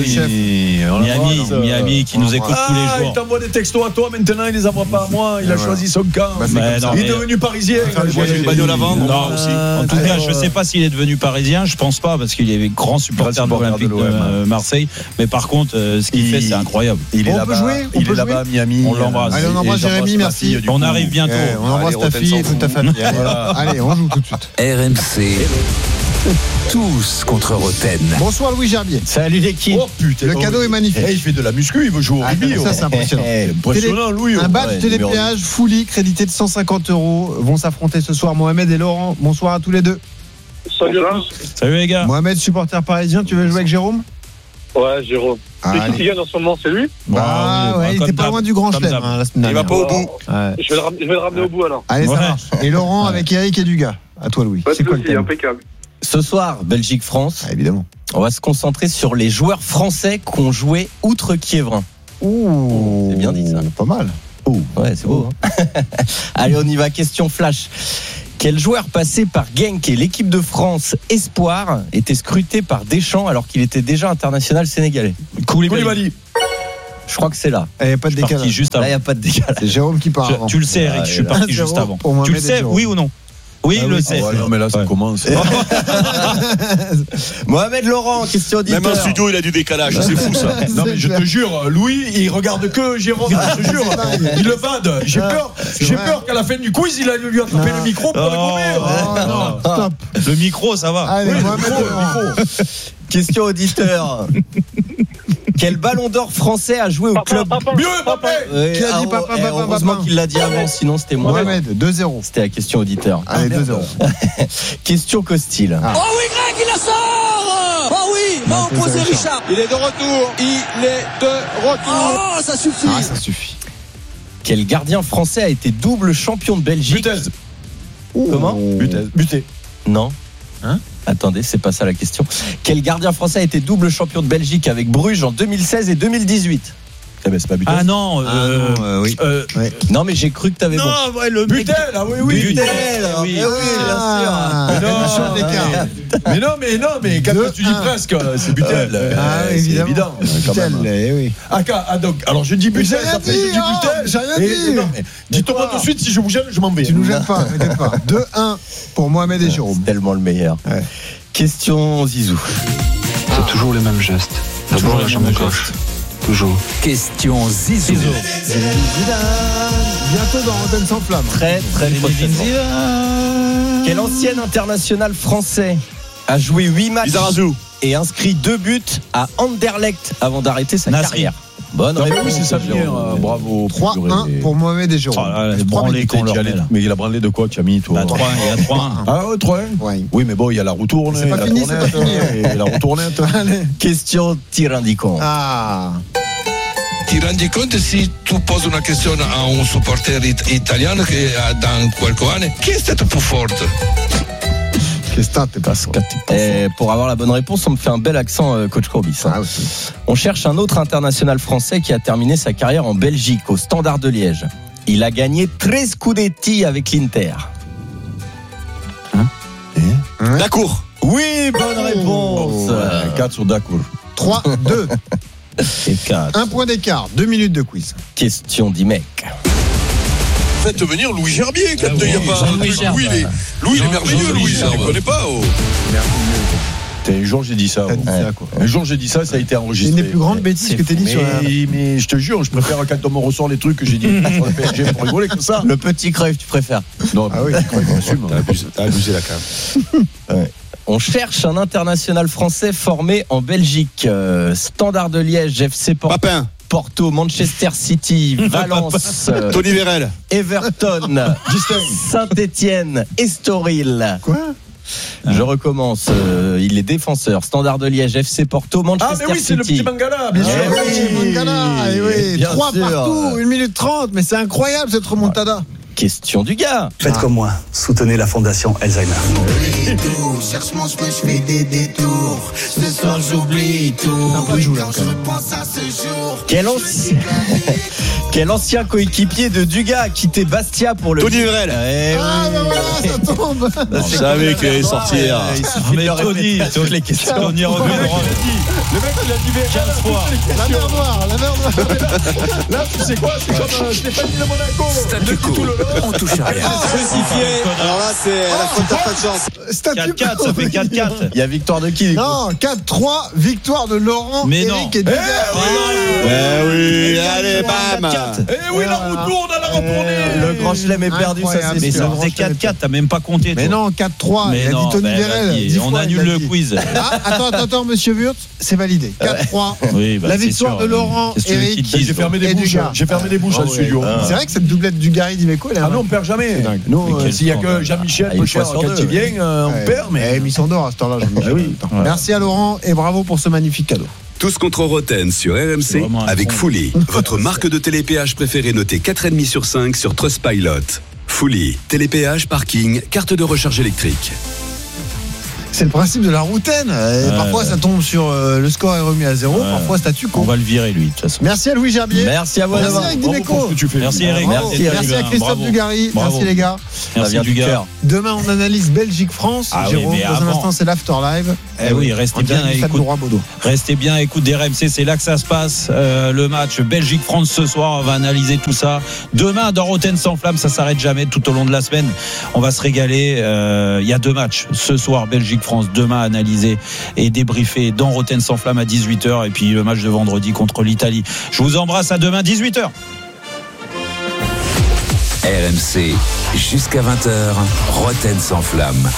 Miami qui nous écoute tous les jours. Il t'envoie des textos à toi maintenant, il les envoie pas à moi. Il a choisi son camp. Il est devenu parisien. J'ai une bagnole à vendre. En tout cas, je ne sais pas s'il est devenu parisien. Je ne pense pas parce qu'il y avait grand supporter de l'Olympique de Marseille. Mais tout à fait. Ce qu'il fait, c'est incroyable. Il est là-bas à Miami. On l'embrasse. Allez, on embrasse Jérémy. Merci. On arrive bientôt. On embrasse ta fille et toute ta famille. Allez, on joue tout de suite. RMC. Tous contre Roten. Bonsoir Louis Gerbier. Salut l'équipe. Oh putain. Le cadeau est magnifique. Il fait de la muscu, il veut jouer au rugby. Ça c'est impressionnant. Impressionnant Louis. Un badge télépéage Fully crédité de 150 € vont s'affronter ce soir Mohamed et Laurent. Bonsoir à tous les deux. Salut à tous. Salut les gars. Mohamed, supporter parisien, tu veux jouer avec Jérôme? Ouais, Jérôme. C'est qui gagne en ce moment, c'est lui? Ouais, il était pas loin du Grand Chelem la semaine dernière. Il va pas au bout. Je vais le ramener au bout alors. Allez, ça marche. Et Laurent avec Eric et Dugas. À toi, Louis. C'est quoi le thème? Impeccable. Ce soir, Belgique-France. Évidemment. On va se concentrer sur les joueurs français qui ont joué outre Kievrin. Ouh, c'est bien dit ça. Pas mal. Ouais, c'est beau. Hein. Allez, on y va. Question flash. Quel joueur passé par Genk et l'équipe de France Espoir était scruté par Deschamps alors qu'il était déjà international sénégalais? Koulibaly. Je crois que c'est là. Il n'y a pas de décalage. Juste avant. Là, il n'y a pas de décalage. C'est Jérôme qui part. Tu le sais, Eric, je suis parti juste avant. Tu le sais, oui ou non? Oui, il le sait. Non, mais là, ça commence. Mohamed Laurent, question auditeur. Même en studio, il a du décalage. C'est fou, ça. Non, mais je te jure, Louis, il regarde que Jérôme. Je te jure. Il le bade. J'ai peur qu'à la fin du quiz, il a lui attrapé le micro pour le gommer. Non, stop. Le micro, ça va. Allez, Mohamed Laurent. Question auditeur. Quel ballon d'or français a joué au club? Mieux, Mbappé. Qui a dit papa? Heureusement qu'il l'a dit avant, sinon c'était moi. Mohamed, 2-0. C'était la question auditeur. Allez, 2-0. Question Costil. Oh oui, Greg, il la sort. Oh oui, va opposer Richard. Il est de retour. Oh, ça suffit. Ça suffit. Quel gardien français a été double champion de Belgique? Butez. Comment? Buté. Non. Hein? Attendez, c'est pas ça la question. Quel gardien français a été double champion de Belgique avec Bruges en 2016 et 2018? Eh ben, c'est pas Butel. Ah non, oui. Non, mais j'ai cru que t'avais bon. Non, ouais, le Butel, ah oui. Butel, oui, bien sûr. Mais non, mais quand tu dis presque, c'est Butel. Ah, évidemment. Butel, oui. Donc, alors je dis Butel, après je dis Butel. J'ai rien dit. Dites-moi tout de suite, si je vous gêne, je m'en vais. Tu nous gênes pas, t'inquiète pas. 2-1 pour Mohamed et Jérôme. C'est tellement le meilleur. Question Zizou. C'est toujours les mêmes gestes. D'abord la jambe gauche. Toujours. Question Zizou. Bientôt dans Antenne sans flamme. Très prochainement. Quel ancien international français a joué 8 matchs et inscrit 2 buts à Anderlecht avant d'arrêter sa carrière? Bonne réponse. Oui, c'est ça, bravo. 3-1 pour Mohamed et Jérôme. Mais il a branlé de quoi, tu as mis, toi? 3-1, il y a 3-1. Ah ouais, 3-1. Oui, mais bon, il y a la retourne. C'est pas fini, c'est pas fini. La retournette. Question ti rendi compte. Ti rendi conto se tu poses una question a un supporter italiano che dans quelques années, qui est stato più forte? Et pour avoir la bonne réponse, on me fait un bel accent, coach Courbis. On cherche un autre international français qui a terminé sa carrière en Belgique, au Standard de Liège. Il a gagné 13 scudetti avec l'Inter. Dacour. Oui, bonne réponse. 4 sur Dacour. 3-2. Et 4. 1 point d'écart, 2 minutes de quiz. Question d'Imec. Faites venir Louis Gerbier quand il n'y a pas. Louis, il est merveilleux, Louis, je ne connais pas. Un jour j'ai dit ça. Un jour j'ai dit ça, ça a été enregistré. C'est une des plus grandes bêtises que tu as dit sur la... Mais je te jure, je préfère quand on me ressort les trucs que j'ai dit sur le PSG pour rigoler comme ça. Le petit crève, tu préfères? Non, oui, t'as abusé la cave. On cherche un international français formé en Belgique. Standard de Liège, FC Porto, Manchester City, Valence, Tony Vérel, Everton, Saint-Étienne, Estoril. Quoi? Je recommence. Il est défenseur. Standard de Liège, FC Porto, Manchester City. Ah, mais oui, c'est le petit Mangala, bien sûr. Oui, Mangala, 3 partout, 1 minute 30. Mais c'est incroyable cette remontada. Question du gars. Faites comme moi, soutenez la fondation Alzheimer. Cherche-moi, je fais des détours. Ce soir, j'oublie tout. Quand je repense à ce jour. Quel ancien coéquipier de Dugas a quitté Bastia pour le... Tony Vérel. Ah, ben voilà, ça tombe. Je savais qu'il allait sortir. Il suffit de le répéter toutes les questions. Tony revient. Le mec, il a dit 15 fois. La mer noire. Là, tu sais quoi? C'est comme Stéphanie de Monaco. Statu quo. On touche à rien. Alors là, c'est la faute, t'as pas de chance. 4-4, ça fait 4-4. Il y a victoire de qui? Non, 4-3, victoire de Laurent, Eric et Dugas. Oui, allez, bam. Oui, la retourne, elle a retourné. Le grand chelem est perdu, ça c'est. Mais ça faisait 4-4, t'as même pas compté. Mais non, 4-3. Il a dit Tony Vérel. On annule le quiz. Attends, monsieur Wurtz, c'est validé. 4-3. La victoire de Laurent, Eric J'ai fermé des bouches. J'ai fermé des bouches à le studio. C'est vrai que cette doublette du Gary Dimeco, Hein. Ah non, on perd jamais. Nous, s'il n'y a que Jean-Michel quand il vient, on perd. Mais ils sont d'or à ce temps-là, Jean-Michel. Oui. Merci à Laurent et bravo pour ce magnifique cadeau. Tous contre Roten sur RMC avec Fully, votre marque de télépéage préférée notée 4,5 sur 5 sur Trustpilot. Fully, télépéage, parking, carte de recharge électrique. C'est le principe de la routaine. Parfois, ça tombe sur le score est remis à 0. Parfois, statu quo. On va le virer, lui, de toute façon. Merci à Louis Gerbier. Merci à vous. Merci Eric Dimeco. Merci Eric. Merci à Christophe Dugarry. Merci les gars. Merci du cœur. Demain, on analyse Belgique-France. Jérôme, dans un instant, c'est l'After Live. Oui, restez bien à écoute des RMC. C'est là que ça se passe. Le match Belgique-France ce soir. On va analyser tout ça. Demain, dans Roten sans flamme, ça s'arrête jamais tout au long de la semaine. On va se régaler. Il y a 2 matchs. Ce soir, Belgique-France. Demain, analysé et débriefé dans Roten sans flamme à 18h. Et puis le match de vendredi contre l'Italie. Je vous embrasse, à demain 18h. RMC, jusqu'à 20h, Roten sans flamme.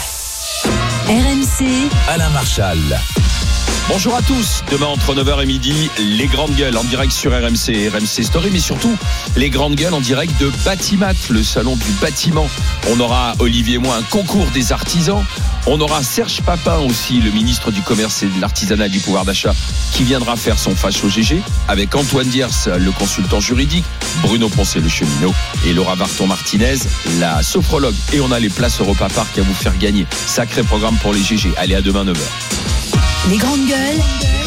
RMC, Alain Marchal. Bonjour à tous. Demain entre 9h et midi, les grandes gueules en direct sur RMC, RMC Story, mais surtout les grandes gueules en direct de Batimat, le salon du bâtiment. On aura Olivier et moi un concours des artisans. On aura Serge Papin aussi, le ministre du Commerce et de l'Artisanat et du Pouvoir d'achat, qui viendra faire son fâche au GG, avec Antoine Diers, le consultant juridique, Bruno Poncet, le cheminot, et Laura Varton-Martinez, la sophrologue. Et on a les places Europa Park à vous faire gagner. Sacré programme pour les GG. Allez, à demain 9h. les grandes gueules,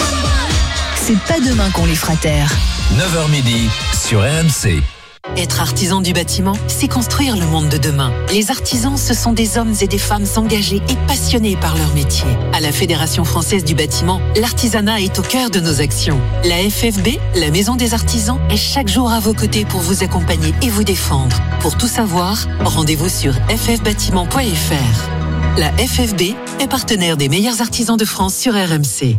c'est pas demain qu'on les fera taire. 9h midi sur RMC. Être artisan du bâtiment, c'est construire le monde de demain. Les artisans, ce sont des hommes et des femmes engagés et passionnés par leur métier. À la Fédération française du bâtiment, l'artisanat est au cœur de nos actions. La FFB, la Maison des artisans, est chaque jour à vos côtés pour vous accompagner et vous défendre. Pour tout savoir, rendez-vous sur ffbâtiment.fr. La FFB est partenaire des meilleurs artisans de France sur RMC.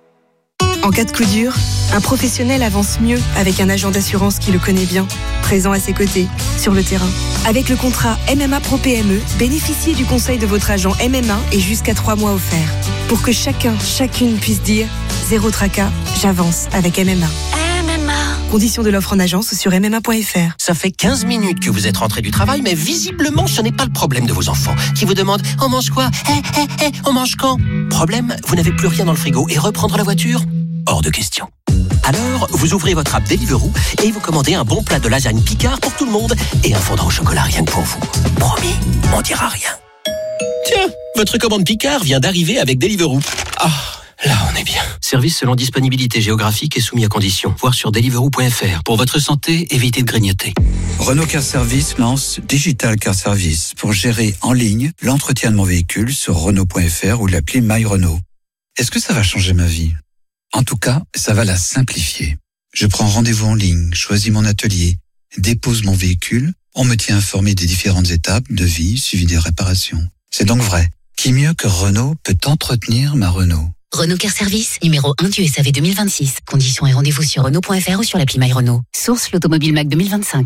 En cas de coup dur, un professionnel avance mieux avec un agent d'assurance qui le connaît bien, présent à ses côtés, sur le terrain. Avec le contrat MMA Pro PME, bénéficiez du conseil de votre agent MMA et jusqu'à 3 mois offerts. Pour que chacune puisse dire « Zéro tracas, j'avance avec MMA ». Conditions de l'offre en agence sur MMA.fr. Ça fait 15 minutes que vous êtes rentré du travail, mais visiblement, ce n'est pas le problème de vos enfants, qui vous demandent « On mange quoi ? On mange quand ?» Problème, vous n'avez plus rien dans le frigo et reprendre la voiture ? Hors de question. Alors, vous ouvrez votre app Deliveroo et vous commandez un bon plat de lasagne Picard pour tout le monde et un fondant au chocolat rien que pour vous. Promis, on dira rien. Tiens, votre commande Picard vient d'arriver avec Deliveroo. Ah, là on est bien. Service selon disponibilité géographique et soumis à conditions. Voir sur deliveroo.fr. Pour votre santé, évitez de grignoter. Renault Car Service lance Digital Car Service pour gérer en ligne l'entretien de mon véhicule sur Renault.fr ou l'appli My Renault. Est-ce que ça va changer ma vie ? En tout cas, ça va la simplifier. Je prends rendez-vous en ligne, choisis mon atelier, dépose mon véhicule, on me tient informé des différentes étapes, devis, suivi des réparations. C'est donc vrai. Qui mieux que Renault peut entretenir ma Renault ? Renault Car Service, numéro 1 du SAV 2026. Conditions et rendez-vous sur Renault.fr ou sur l'appli My Renault. Source l'Automobile Mac 2025.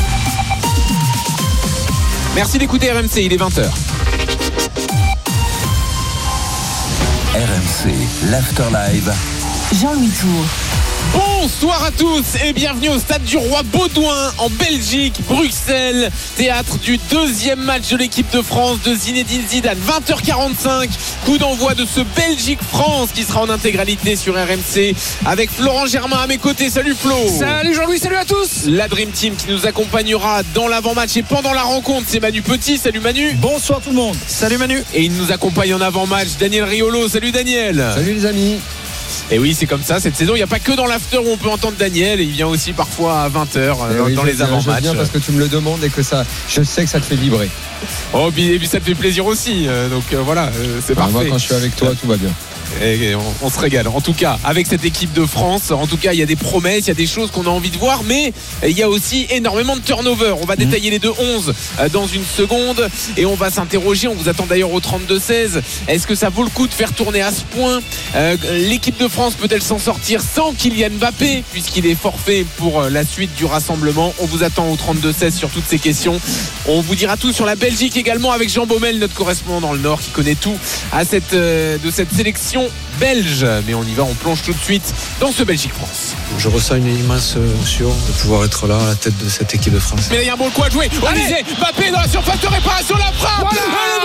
Merci d'écouter RMC, il est 20h. RMC, l'After Live. Jean-Louis Tour. Bonsoir à tous et bienvenue au Stade du Roi Baudouin en Belgique, Bruxelles, théâtre du deuxième match de l'équipe de France de Zinedine Zidane. 20h45, coup d'envoi de ce Belgique-France qui sera en intégralité sur RMC avec Florent Germain à mes côtés. Salut Flo. Salut Jean-Louis, salut à tous. La Dream Team qui nous accompagnera dans l'avant-match et pendant la rencontre, c'est Manu Petit. Salut Manu. Bonsoir tout le monde. Salut Manu. Et il nous accompagne en avant-match, Daniel Riolo. Salut Daniel. Salut les amis. Et oui, c'est comme ça cette saison. Il n'y a pas que dans l'after où on peut entendre Daniel. Il vient aussi parfois à 20h dans les avant-matchs. Je viens parce que tu me le demandes et que ça, je sais que ça te fait vibrer. Oh, et puis ça te fait plaisir aussi. Donc voilà, c'est parfait. Moi, quand je suis avec toi, tout va bien. Et on se régale. En tout cas, avec cette équipe de France, en tout cas, il y a des promesses, il y a des choses qu'on a envie de voir, mais il y a aussi énormément de turnover. On va détailler les 2-11 dans une seconde et on va s'interroger. On vous attend d'ailleurs au 32-16. Est-ce que ça vaut le coup de faire tourner à ce point ? L'équipe de France peut-elle s'en sortir sans Kylian Mbappé puisqu'il est forfait pour la suite du rassemblement ? On vous attend au 32-16 sur toutes ces questions. On vous dira tout sur la Belgique également avec Jean Baumel, notre correspondant dans le Nord qui connaît tout de cette sélection sélection belge. Mais on y va, on plonge tout de suite dans ce Belgique-France. Je ressens une immense émotion de pouvoir être là à la tête de cette équipe de France. Mais là, il y a un bon coup à jouer. Olysée, Mbappé dans la surface de réparation, la frappe. Voilà.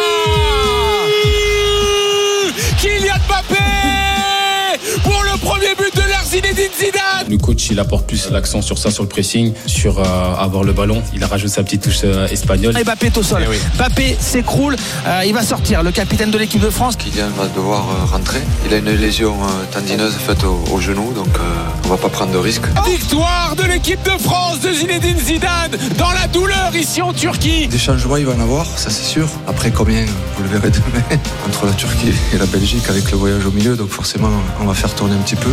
Kylian Mbappé pour le premier but de l'Ar Zinedine Zidane. Le coach, il apporte plus l'accent sur ça, sur le pressing, sur avoir le ballon. Il a rajouté sa petite touche espagnole. Et Mbappé est au sol. Mbappé s'écroule. Il va sortir, le capitaine de l'équipe de France. Kylian va devoir rentrer. Il a une lésion tendineuse faite au genou, donc on va pas prendre de risque. Victoire de l'équipe de France de Zinedine Zidane dans la douleur ici en Turquie. Des changements, il va en avoir, ça c'est sûr. Après, combien, vous le verrez demain, entre la Turquie et la Belgique avec le voyage au milieu, donc forcément on va faire tourner un petit peu.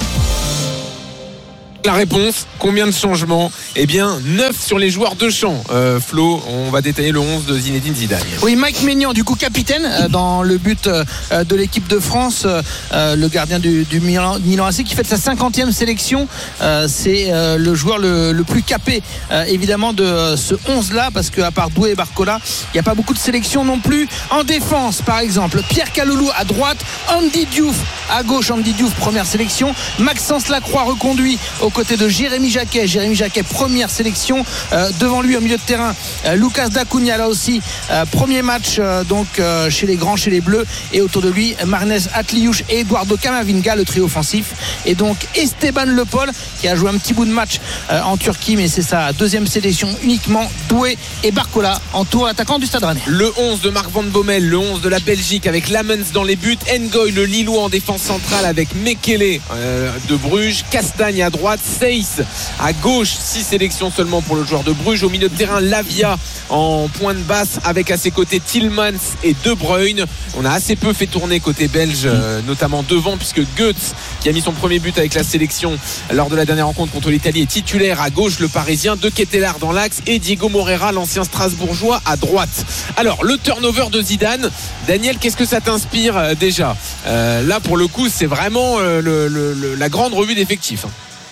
La réponse, combien de changements? Eh bien, 9 sur les joueurs de champ. Flo, on va détailler le 11 de Zinedine Zidane. Oui, Mike Maignan, du coup capitaine dans le but de l'équipe de France, le gardien du Milan AC qui fait sa 50e sélection. C'est le joueur le plus capé évidemment de ce 11-là, parce qu'à part Doué et Barcola, il n'y a pas beaucoup de sélections non plus. En défense, par exemple, Pierre Kaloulou à droite, Andy Diouf à gauche. Andy Diouf, première sélection. Maxence Lacroix reconduit aux côtés de Jérémy Jacquet. Jérémy Jacquet, première sélection. Devant lui, au milieu de terrain, Lucas Dacunia, là aussi, premier match chez les grands, chez les Bleus. Et autour de lui, Marnez Atliouche et Eduardo Camavinga, le trio offensif. Et donc Esteban Le Paul, qui a joué un petit bout de match en Turquie, mais c'est sa deuxième sélection uniquement. Doué et Barcola en tour attaquant du Stade Rennais. Le 11 de Marc Van Bommel, le 11 de la Belgique avec Lamens dans les buts, Ngoy le Lillois en défense centrale avec Mekele de Bruges, Castagne à droite, Seyss à gauche. 6 sélections seulement pour le joueur de Bruges. Au milieu de terrain, Lavia en pointe basse avec à ses côtés Tillmans et De Bruyne. On a assez peu fait tourner côté belge, notamment devant, puisque Goetz, qui a mis son premier but avec la sélection lors de la dernière rencontre contre l'Italie, est titulaire à gauche, le Parisien, De Ketelaere dans l'axe et Diego Moreira, l'ancien Strasbourgeois, à droite. Alors, le turnover de Zidane, Daniel, qu'est-ce que ça t'inspire déjà? Là, pour le coup, c'est vraiment la grande revue d'effectifs.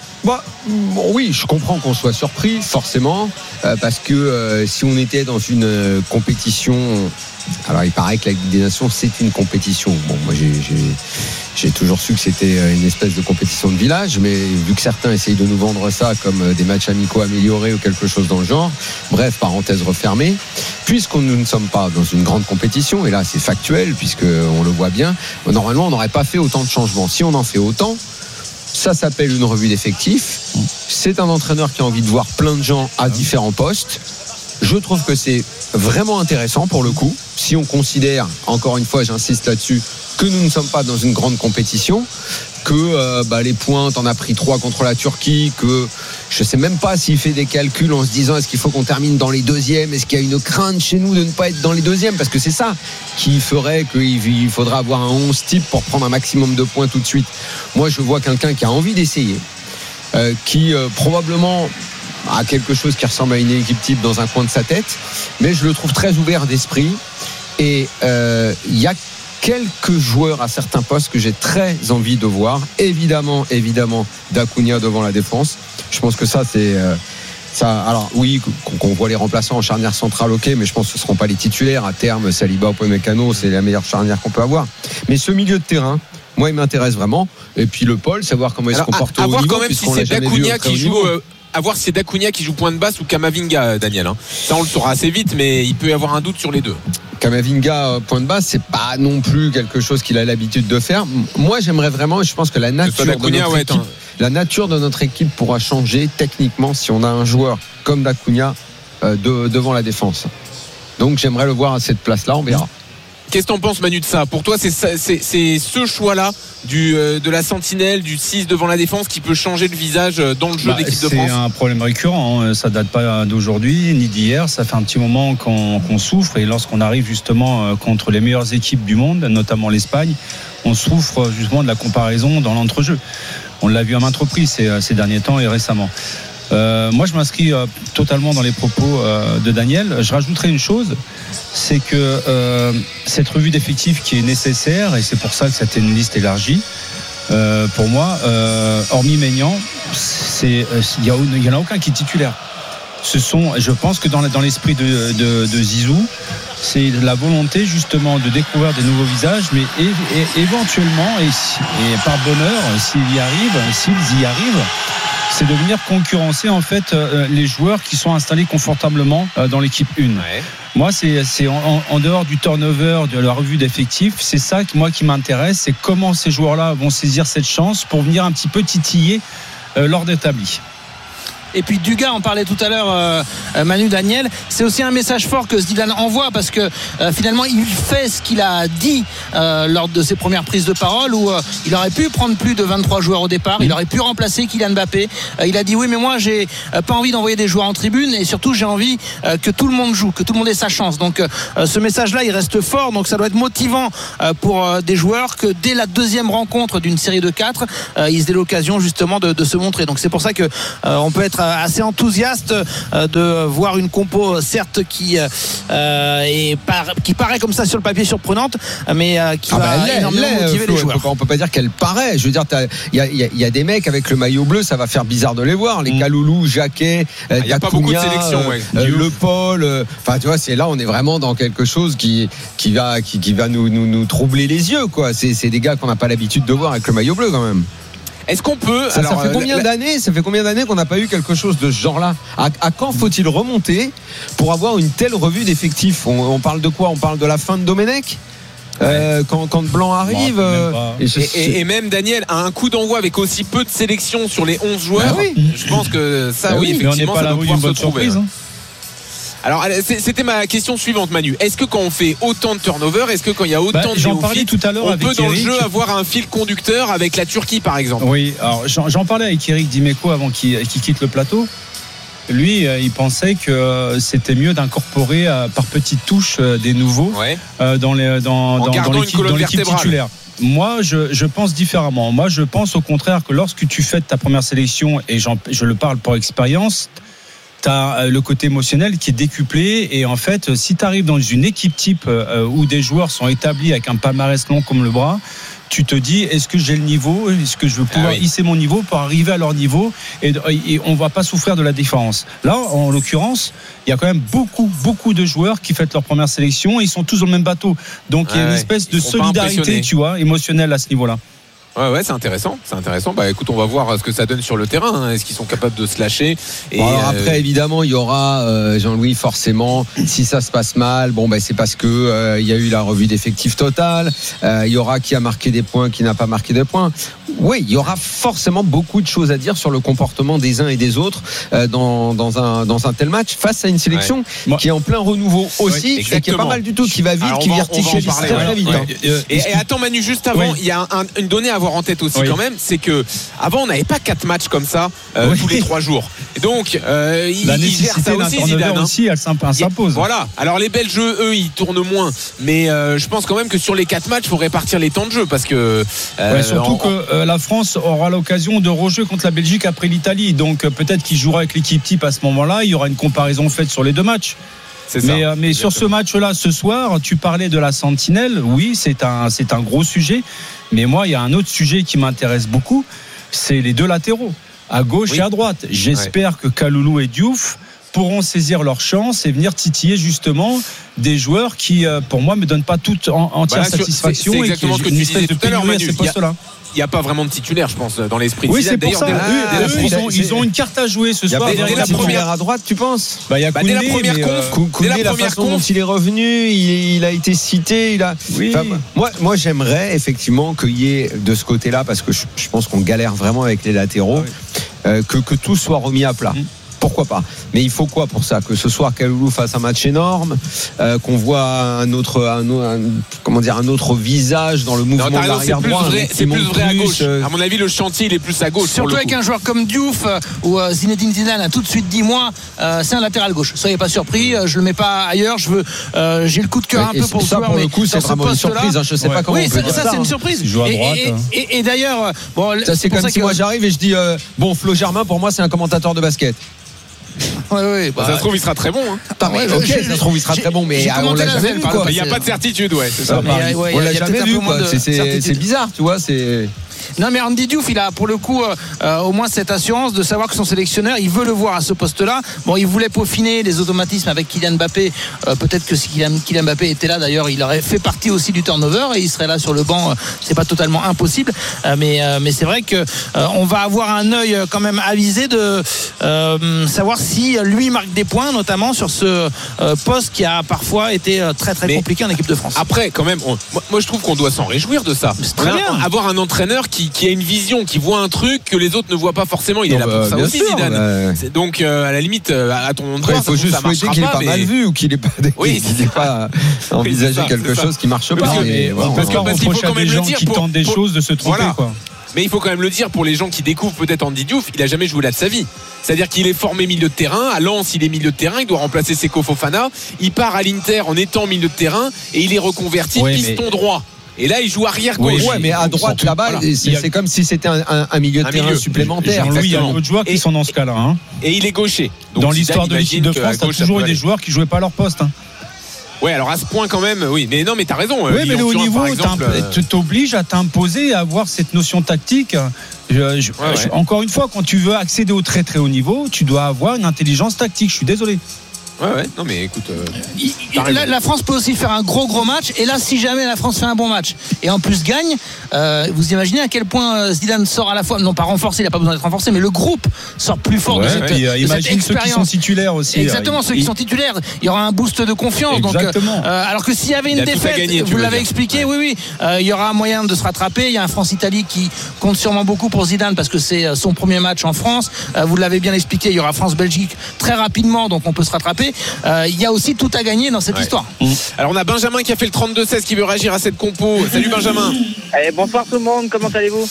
Oui, je comprends qu'on soit surpris, forcément, parce que si on était dans une compétition, alors il paraît que la Ligue des Nations, c'est une compétition. Bon, moi j'ai toujours su que c'était une espèce de compétition de village, mais vu que certains essayent de nous vendre ça comme des matchs amicaux améliorés ou quelque chose dans le genre, bref, parenthèse refermée, puisque nous ne sommes pas dans une grande compétition, et là c'est factuel, puisqu'on le voit bien, normalement on n'aurait pas fait autant de changements. Si on en fait autant, ça s'appelle une revue d'effectifs. C'est un entraîneur qui a envie de voir plein de gens à différents postes. Je trouve que c'est vraiment intéressant pour le coup. Si on considère, encore une fois, j'insiste là-dessus, que nous ne sommes pas dans une grande compétition, que les points, t'en as pris 3 contre la Turquie, que je sais même pas s'il fait des calculs en se disant est-ce qu'il faut qu'on termine dans les deuxièmes, est-ce qu'il y a une crainte chez nous de ne pas être dans les deuxièmes, parce que c'est ça qui ferait qu'il faudra avoir un 11 type pour prendre un maximum de points tout de suite. Moi je vois quelqu'un qui a envie d'essayer, qui probablement a quelque chose qui ressemble à une équipe type dans un coin de sa tête, mais je le trouve très ouvert d'esprit, et il y a quelques joueurs à certains postes que j'ai très envie de voir. Évidemment Dacunia devant la défense. Je pense que ça c'est ça. Alors oui, qu'on voit les remplaçants en charnière centrale, ok, mais je pense que ce ne seront pas les titulaires à terme. Saliba ou Upamecano, c'est la meilleure charnière qu'on peut avoir. Mais ce milieu de terrain, moi, il m'intéresse vraiment. Et puis le Paul, savoir comment il se comporte au haut niveau, quand même si c'est Dacunia qui joue. À voir si c'est Dacunia qui joue point de basse ou Camavinga, Daniel. Ça, on le saura assez vite, mais il peut y avoir un doute sur les deux. Camavinga, point de basse, c'est pas non plus quelque chose qu'il a l'habitude de faire. Moi, j'aimerais vraiment, et je pense que la nature de notre équipe pourra changer techniquement si on a un joueur comme Dacunia devant la défense. Donc, j'aimerais le voir à cette place-là, on verra. Qu'est-ce que t'en penses, Manu, de ça? Pour toi, c'est ce choix-là de la sentinelle, du 6 devant la défense qui peut changer le visage dans le jeu de l'équipe de France? C'est un problème récurrent, hein. Ça date pas d'aujourd'hui ni d'hier. Ça fait un petit moment qu'on souffre, et lorsqu'on arrive justement contre les meilleures équipes du monde, notamment l'Espagne, on souffre justement de la comparaison dans l'entrejeu. On l'a vu à maintes reprises ces derniers temps et récemment. Moi je m'inscris totalement dans les propos de Daniel. Je rajouterai une chose, c'est que cette revue d'effectifs qui est nécessaire, et c'est pour ça que c'était une liste élargie, pour moi, hormis Maignan, il n'y en a aucun qui est titulaire. je pense que dans l'esprit de Zizou, c'est la volonté justement de découvrir des nouveaux visages, mais éventuellement et par bonheur, s'ils y arrivent, c'est de venir concurrencer en fait les joueurs qui sont installés confortablement dans l'équipe 1. Ouais. Moi, c'est en dehors du turnover, de la revue d'effectifs, c'est ça qui m'intéresse, c'est comment ces joueurs-là vont saisir cette chance pour venir un petit peu titiller l'ordre établi. Et puis Dugas, on parlait tout à l'heure, Manu, Daniel, c'est aussi un message fort que Zidane envoie parce que finalement il fait ce qu'il a dit lors de ses premières prises de parole où il aurait pu prendre plus de 23 joueurs au départ, il aurait pu remplacer Kylian Mbappé, il a dit oui mais moi j'ai pas envie d'envoyer des joueurs en tribune et surtout j'ai envie que tout le monde joue, que tout le monde ait sa chance, donc ce message là il reste fort, donc ça doit être motivant pour des joueurs que dès la deuxième rencontre d'une série de 4 ils aient l'occasion justement de se montrer, donc c'est pour ça que on peut être assez enthousiaste de voir une compo certes qui paraît comme ça sur le papier surprenante, mais qui va énormément motiver les joueurs. On peut pas dire qu'elle paraît, je veux dire il y a des mecs avec le maillot bleu, ça va faire bizarre de les voir, les Kaloulou, Jacquet, il n'y a pas beaucoup de sélection, Le Paul, enfin tu vois, c'est là on est vraiment dans quelque chose qui va nous troubler les yeux quoi. C'est des gars qu'on n'a pas l'habitude de voir avec le maillot bleu quand même. Est-ce qu'on peut ça fait combien d'années qu'on n'a pas eu quelque chose de ce genre-là? À quand faut-il remonter pour avoir une telle revue d'effectifs? On parle de quoi? On parle de la fin de Domenech? Quand Blanc arrive et même Daniel a un coup d'envoi avec aussi peu de sélection sur les 11 joueurs. Je pense que ça effectivement ça doit pouvoir se trouver. Alors c'était ma question suivante, Manu. Est-ce que quand on fait autant de turnover, est-ce que quand il y a autant de néophytes, on peut dans le jeu avoir un fil conducteur avec la Turquie par exemple? Oui, alors j'en parlais avec Eric Dimeco avant qu'il quitte le plateau. Lui, il pensait que c'était mieux d'incorporer par petites touches des nouveaux dans l'équipe titulaire. Moi, je pense différemment. Moi, je pense au contraire que lorsque tu fais ta première sélection, et je le parle pour expérience, t'as le côté émotionnel qui est décuplé, et en fait si tu arrives dans une équipe type où des joueurs sont établis avec un palmarès long comme le bras, tu te dis est-ce que j'ai le niveau, est-ce que je veux pouvoir hisser mon niveau pour arriver à leur niveau, et on va pas souffrir de la différence. Là en l'occurrence il y a quand même beaucoup de joueurs qui font leur première sélection et ils sont tous dans le même bateau, donc il y a une espèce de solidarité, tu vois, émotionnelle à ce niveau-là. Ouais, c'est intéressant. Bah écoute, on va voir ce que ça donne sur le terrain. Hein. Est-ce qu'ils sont capables de se lâcher? Et alors après, évidemment, il y aura Jean-Louis, forcément. Si ça se passe mal, c'est parce que il y a eu la revue d'effectifs totale. Il y aura qui a marqué des points, qui n'a pas marqué des points. Oui, il y aura forcément beaucoup de choses à dire sur le comportement des uns et des autres dans un tel match face à une sélection qui est en plein renouveau aussi, et qui est pas mal du tout, qui va vite, qui vertigalise très vite. Et attends Manu, juste avant, il y a une donnée à avoir en tête aussi quand même, c'est que avant on n'avait pas 4 matchs comme ça tous les 3 jours. Et donc il gère ça aussi, Zidane. Aussi, elle s'impose. Voilà. Alors les Belges, eux, ils tournent moins, mais je pense quand même que sur les 4 matchs, il faut répartir les temps de jeu parce que surtout que la France aura l'occasion de rejouer contre la Belgique après l'Italie, donc peut-être qu'il jouera avec l'équipe type à ce moment-là. Il y aura une comparaison faite sur les 2 matchs. Mais sur ce match-là, ce soir, tu parlais de la sentinelle. Oui, c'est un gros sujet. Mais moi, il y a un autre sujet qui m'intéresse beaucoup, c'est les 2 latéraux, à gauche et à droite. J'espère que Kaloulou et Diouf pourront saisir leur chance et venir titiller justement des joueurs qui, pour moi, me donnent pas toute entière satisfaction. C'est exactement ce que tu disais tout à l'heure, Manu. Il n'y a pas vraiment de titulaire, je pense, dans l'esprit. Oui, c'est pour ça. Ils ont une carte à jouer ce soir. Il y a la première à droite, tu penses? Il y a Koundé, dès la première Koundé, la façon dont il est revenu, il a été cité. Moi, j'aimerais effectivement qu'il y ait de ce côté-là, parce que je pense qu'on galère vraiment avec les latéraux, que tout soit remis à plat. Pourquoi pas? Mais il faut quoi pour ça? Que ce soir Kaloulou fasse un match énorme, qu'on voit un autre visage dans le mouvement de l'arrière droit. C'est plus vrai à gauche. À mon avis, le chantier il est plus à gauche. Surtout avec un joueur comme Diouf, où Zinedine Zidane a tout de suite dit c'est un latéral gauche. Soyez pas surpris, je le mets pas ailleurs. J'ai le coup de cœur un peu pour ça. Pour le coup, c'est vraiment une surprise. Je sais pas comment on peut dire ça. C'est une surprise. Il joue à droite. Et d'ailleurs, ça c'est comme si moi j'arrive et je dis Flo Germain, pour moi c'est un commentateur de basket. Ça se trouve il sera très bon ça se trouve il sera très bon, mais on l'a jamais vu quoi. Il n'y a pas de certitude, c'est ça. On l'a jamais vu quoi. C'est bizarre, tu vois. Non, mais Andy Diouf, il a pour le coup au moins cette assurance de savoir que son sélectionneur, il veut le voir à ce poste-là. Bon, il voulait peaufiner les automatismes avec Kylian Mbappé. Peut-être que si Kylian Mbappé était là, d'ailleurs, il aurait fait partie aussi du turnover et il serait là sur le banc. C'est pas totalement impossible, mais c'est vrai que on va avoir un œil quand même avisé de savoir si lui marque des points, notamment sur ce poste qui a parfois été très très compliqué en équipe de France. Après, quand même, moi je trouve qu'on doit s'en réjouir de ça. C'est très bien. Avoir un entraîneur qui a une vision, qui voit un truc que les autres ne voient pas forcément. Il est là pour ça aussi, sûr, Zidane. Donc à la limite, à ton endroit, il faut juste souhaiter qu'il n'ait pas mal vu ou qu'il n'ait pas envisagé quelque chose qui marche pas. Parce qu'on reproche à des gens qui tentent des choses de se tromper, quoi. Mais il faut quand même le dire pour les gens qui découvrent peut-être Andy Diouf, il a jamais joué là de sa vie. C'est-à-dire qu'il est formé milieu de terrain, à Lens il est milieu de terrain, il doit remplacer Seko Fofana, il part à l'Inter en étant milieu de terrain et il est reconverti piston droit. Et là, il joue arrière gauche. Ouais, mais à droite là-bas, c'est comme si c'était un milieu de terrain supplémentaire. Jean-Louis, il y a d'autres joueurs qui sont dans ce cas-là. Hein. Et il est gaucher. Donc, dans l'histoire de l'équipe de France, t'as toujours eu des joueurs qui jouaient pas à leur poste. Hein. Ouais, alors à ce point quand même, oui. Mais non, mais t'as raison. Oui, mais le haut niveau t'oblige à t'imposer, à avoir cette notion tactique. Encore une fois, quand tu veux accéder au très très haut niveau, tu dois avoir une intelligence tactique. Je suis désolé. Ouais, non mais écoute, la France peut aussi faire un gros match. Et là, si jamais la France fait un bon match et en plus gagne, vous imaginez à quel point Zidane sort à la fois, non pas renforcé, il n'a pas besoin d'être renforcé, mais le groupe sort plus fort de cette imagine ceux qui sont titulaires aussi. Exactement, ceux qui sont titulaires, il y aura un boost de confiance. Exactement. Donc, alors que s'il y avait une défaite, vous l'avez expliqué, oui, il y aura un moyen de se rattraper. Il y a un France-Italie qui compte sûrement beaucoup pour Zidane parce que c'est son premier match en France. Vous l'avez bien expliqué, il y aura France-Belgique très rapidement, donc on peut se rattraper. Il y a aussi tout à gagner dans cette histoire. Alors on a Benjamin qui a fait le 32-16 qui veut réagir à cette compo. Salut Benjamin. Bonsoir tout le monde, comment allez-vous?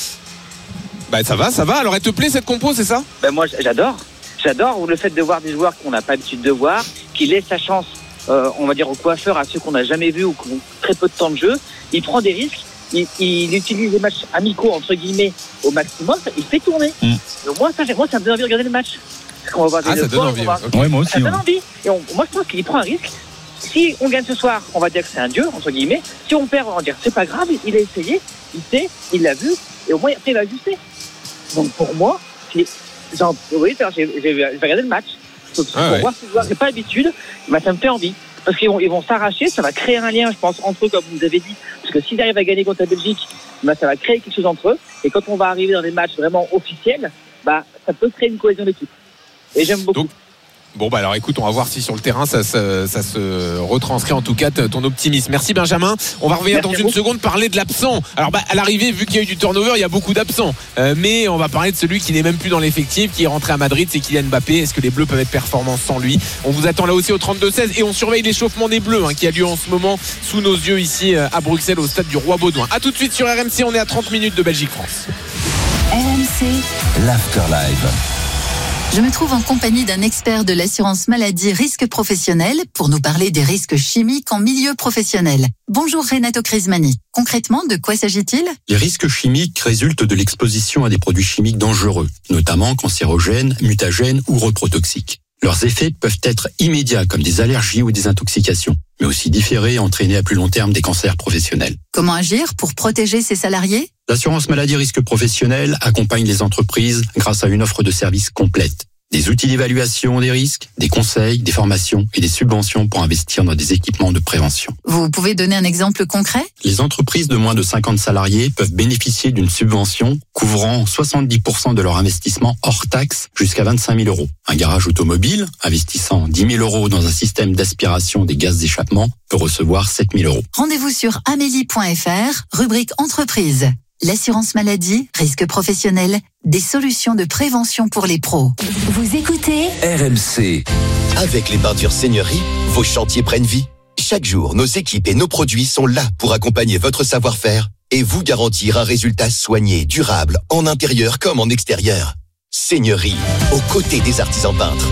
Ça va. Alors elle te plaît cette compo, c'est ça? Moi j'adore le fait de voir des joueurs qu'on n'a pas l'habitude de voir, qui laissent sa chance on va dire aux coiffeurs, à ceux qu'on n'a jamais vus ou qui ont très peu de temps de jeu. Il prend des risques, il utilise les matchs amicaux entre guillemets au maximum, il fait tourner. Moi ça me donne envie de regarder le match. On va voir ça donne envie. Ouais, moi aussi. Ça donne envie. Et moi, je pense qu'il prend un risque. Si on gagne ce soir, on va dire que c'est un dieu, entre guillemets. Si on perd, on va dire c'est pas grave, il a essayé, il sait, il l'a vu, et au moins après il va ajuster. Donc pour moi, j'ai regardé le match. Pour voir ces joueurs, j'ai pas l'habitude, ça me fait envie. Parce qu'ils vont s'arracher, ça va créer un lien, je pense, entre eux, comme vous avez dit. Parce que s'ils arrivent à gagner contre la Belgique, ça va créer quelque chose entre eux. Et quand on va arriver dans des matchs vraiment officiels, ça peut créer une cohésion d'équipe. Et j'aime beaucoup. Alors écoute, on va voir si sur le terrain ça se retranscrit en tout cas ton optimisme. Merci Benjamin. On va revenir dans une seconde parler de l'absent. Alors à l'arrivée, vu qu'il y a eu du turnover, il y a beaucoup d'absents. Mais on va parler de celui qui n'est même plus dans l'effectif, qui est rentré à Madrid, c'est Kylian Mbappé. Est-ce que les Bleus peuvent être performants sans lui? On vous attend là aussi au 32-16 et on surveille l'échauffement des Bleus qui a lieu en ce moment sous nos yeux ici à Bruxelles au stade du Roi Baudouin. A tout de suite sur RMC, on est à 30 minutes de Belgique-France. RMC, l'Afterlive. Je me trouve en compagnie d'un expert de l'assurance maladie risque professionnel pour nous parler des risques chimiques en milieu professionnel. Bonjour Renato Crismani. Concrètement, de quoi s'agit-il? Les risques chimiques résultent de l'exposition à des produits chimiques dangereux, notamment cancérogènes, mutagènes ou reprotoxiques. Leurs effets peuvent être immédiats comme des allergies ou des intoxications, mais aussi différés et entraîner à plus long terme des cancers professionnels. Comment agir pour protéger ses salariés? L'assurance maladie risque professionnel accompagne les entreprises grâce à une offre de services complète. Des outils d'évaluation des risques, des conseils, des formations et des subventions pour investir dans des équipements de prévention. Vous pouvez donner un exemple concret? Les entreprises de moins de 50 salariés peuvent bénéficier d'une subvention couvrant 70% de leur investissement hors taxe jusqu'à 25 000 €. Un garage automobile investissant 10 000 € dans un système d'aspiration des gaz d'échappement peut recevoir 7 000 €. Rendez-vous sur amélie.fr, rubrique entreprise. L'assurance maladie, risque professionnel, des solutions de prévention pour les pros. Vous écoutez RMC. Avec les peintures Seigneurie, vos chantiers prennent vie. Chaque jour, nos équipes et nos produits sont là pour accompagner votre savoir-faire et vous garantir un résultat soigné, durable, en intérieur comme en extérieur. Seigneurie, aux côtés des artisans peintres.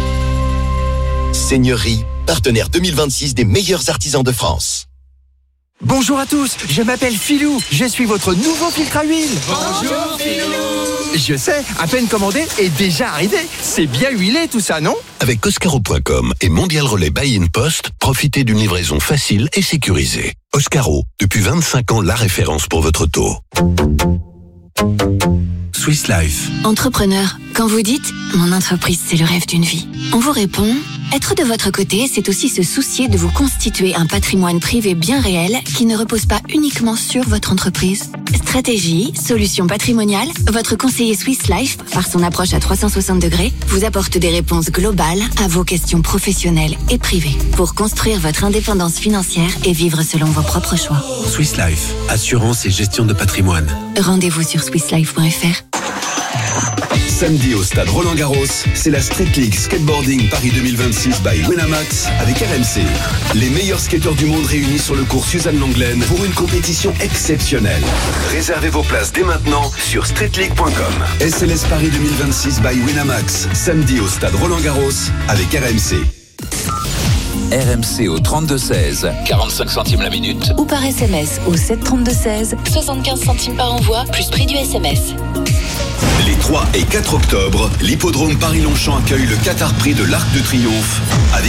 Seigneurie, partenaire 2026 des meilleurs artisans de France. Bonjour à tous, je m'appelle Philou, je suis votre nouveau filtre à huile. Bonjour Philou. Je sais, à peine commandé et déjà arrivé. C'est bien huilé tout ça, non? Avec Oscaro.com et Mondial Relais Buy in Post, profitez d'une livraison facile et sécurisée. Oscaro, depuis 25 ans la référence pour votre auto. Swiss Life. Entrepreneur, quand vous dites « Mon entreprise, c'est le rêve d'une vie », on vous répond « Être de votre côté, c'est aussi se soucier de vous constituer un patrimoine privé bien réel qui ne repose pas uniquement sur votre entreprise. » Stratégie, solutions patrimoniales, votre conseiller Swiss Life, par son approche à 360 degrés, vous apporte des réponses globales à vos questions professionnelles et privées pour construire votre indépendance financière et vivre selon vos propres choix. Swiss Life, assurance et gestion de patrimoine. Rendez-vous sur swisslife.fr. Samedi au stade Roland-Garros, c'est la Street League Skateboarding Paris 2026 by Winamax avec RMC. Les meilleurs skateurs du monde réunis sur le cours Suzanne Lenglen pour une compétition exceptionnelle. Réservez vos places dès maintenant sur streetleague.com. SLS Paris 2026 by Winamax, samedi au stade Roland-Garros avec RMC. RMC au 32-16, 45 centimes la minute. Ou par SMS au 732-16, 75 centimes par envoi, plus prix du SMS. Les 3 et 4 octobre, l'hippodrome Paris-Longchamp accueille le Qatar Prix de l'Arc de Triomphe avec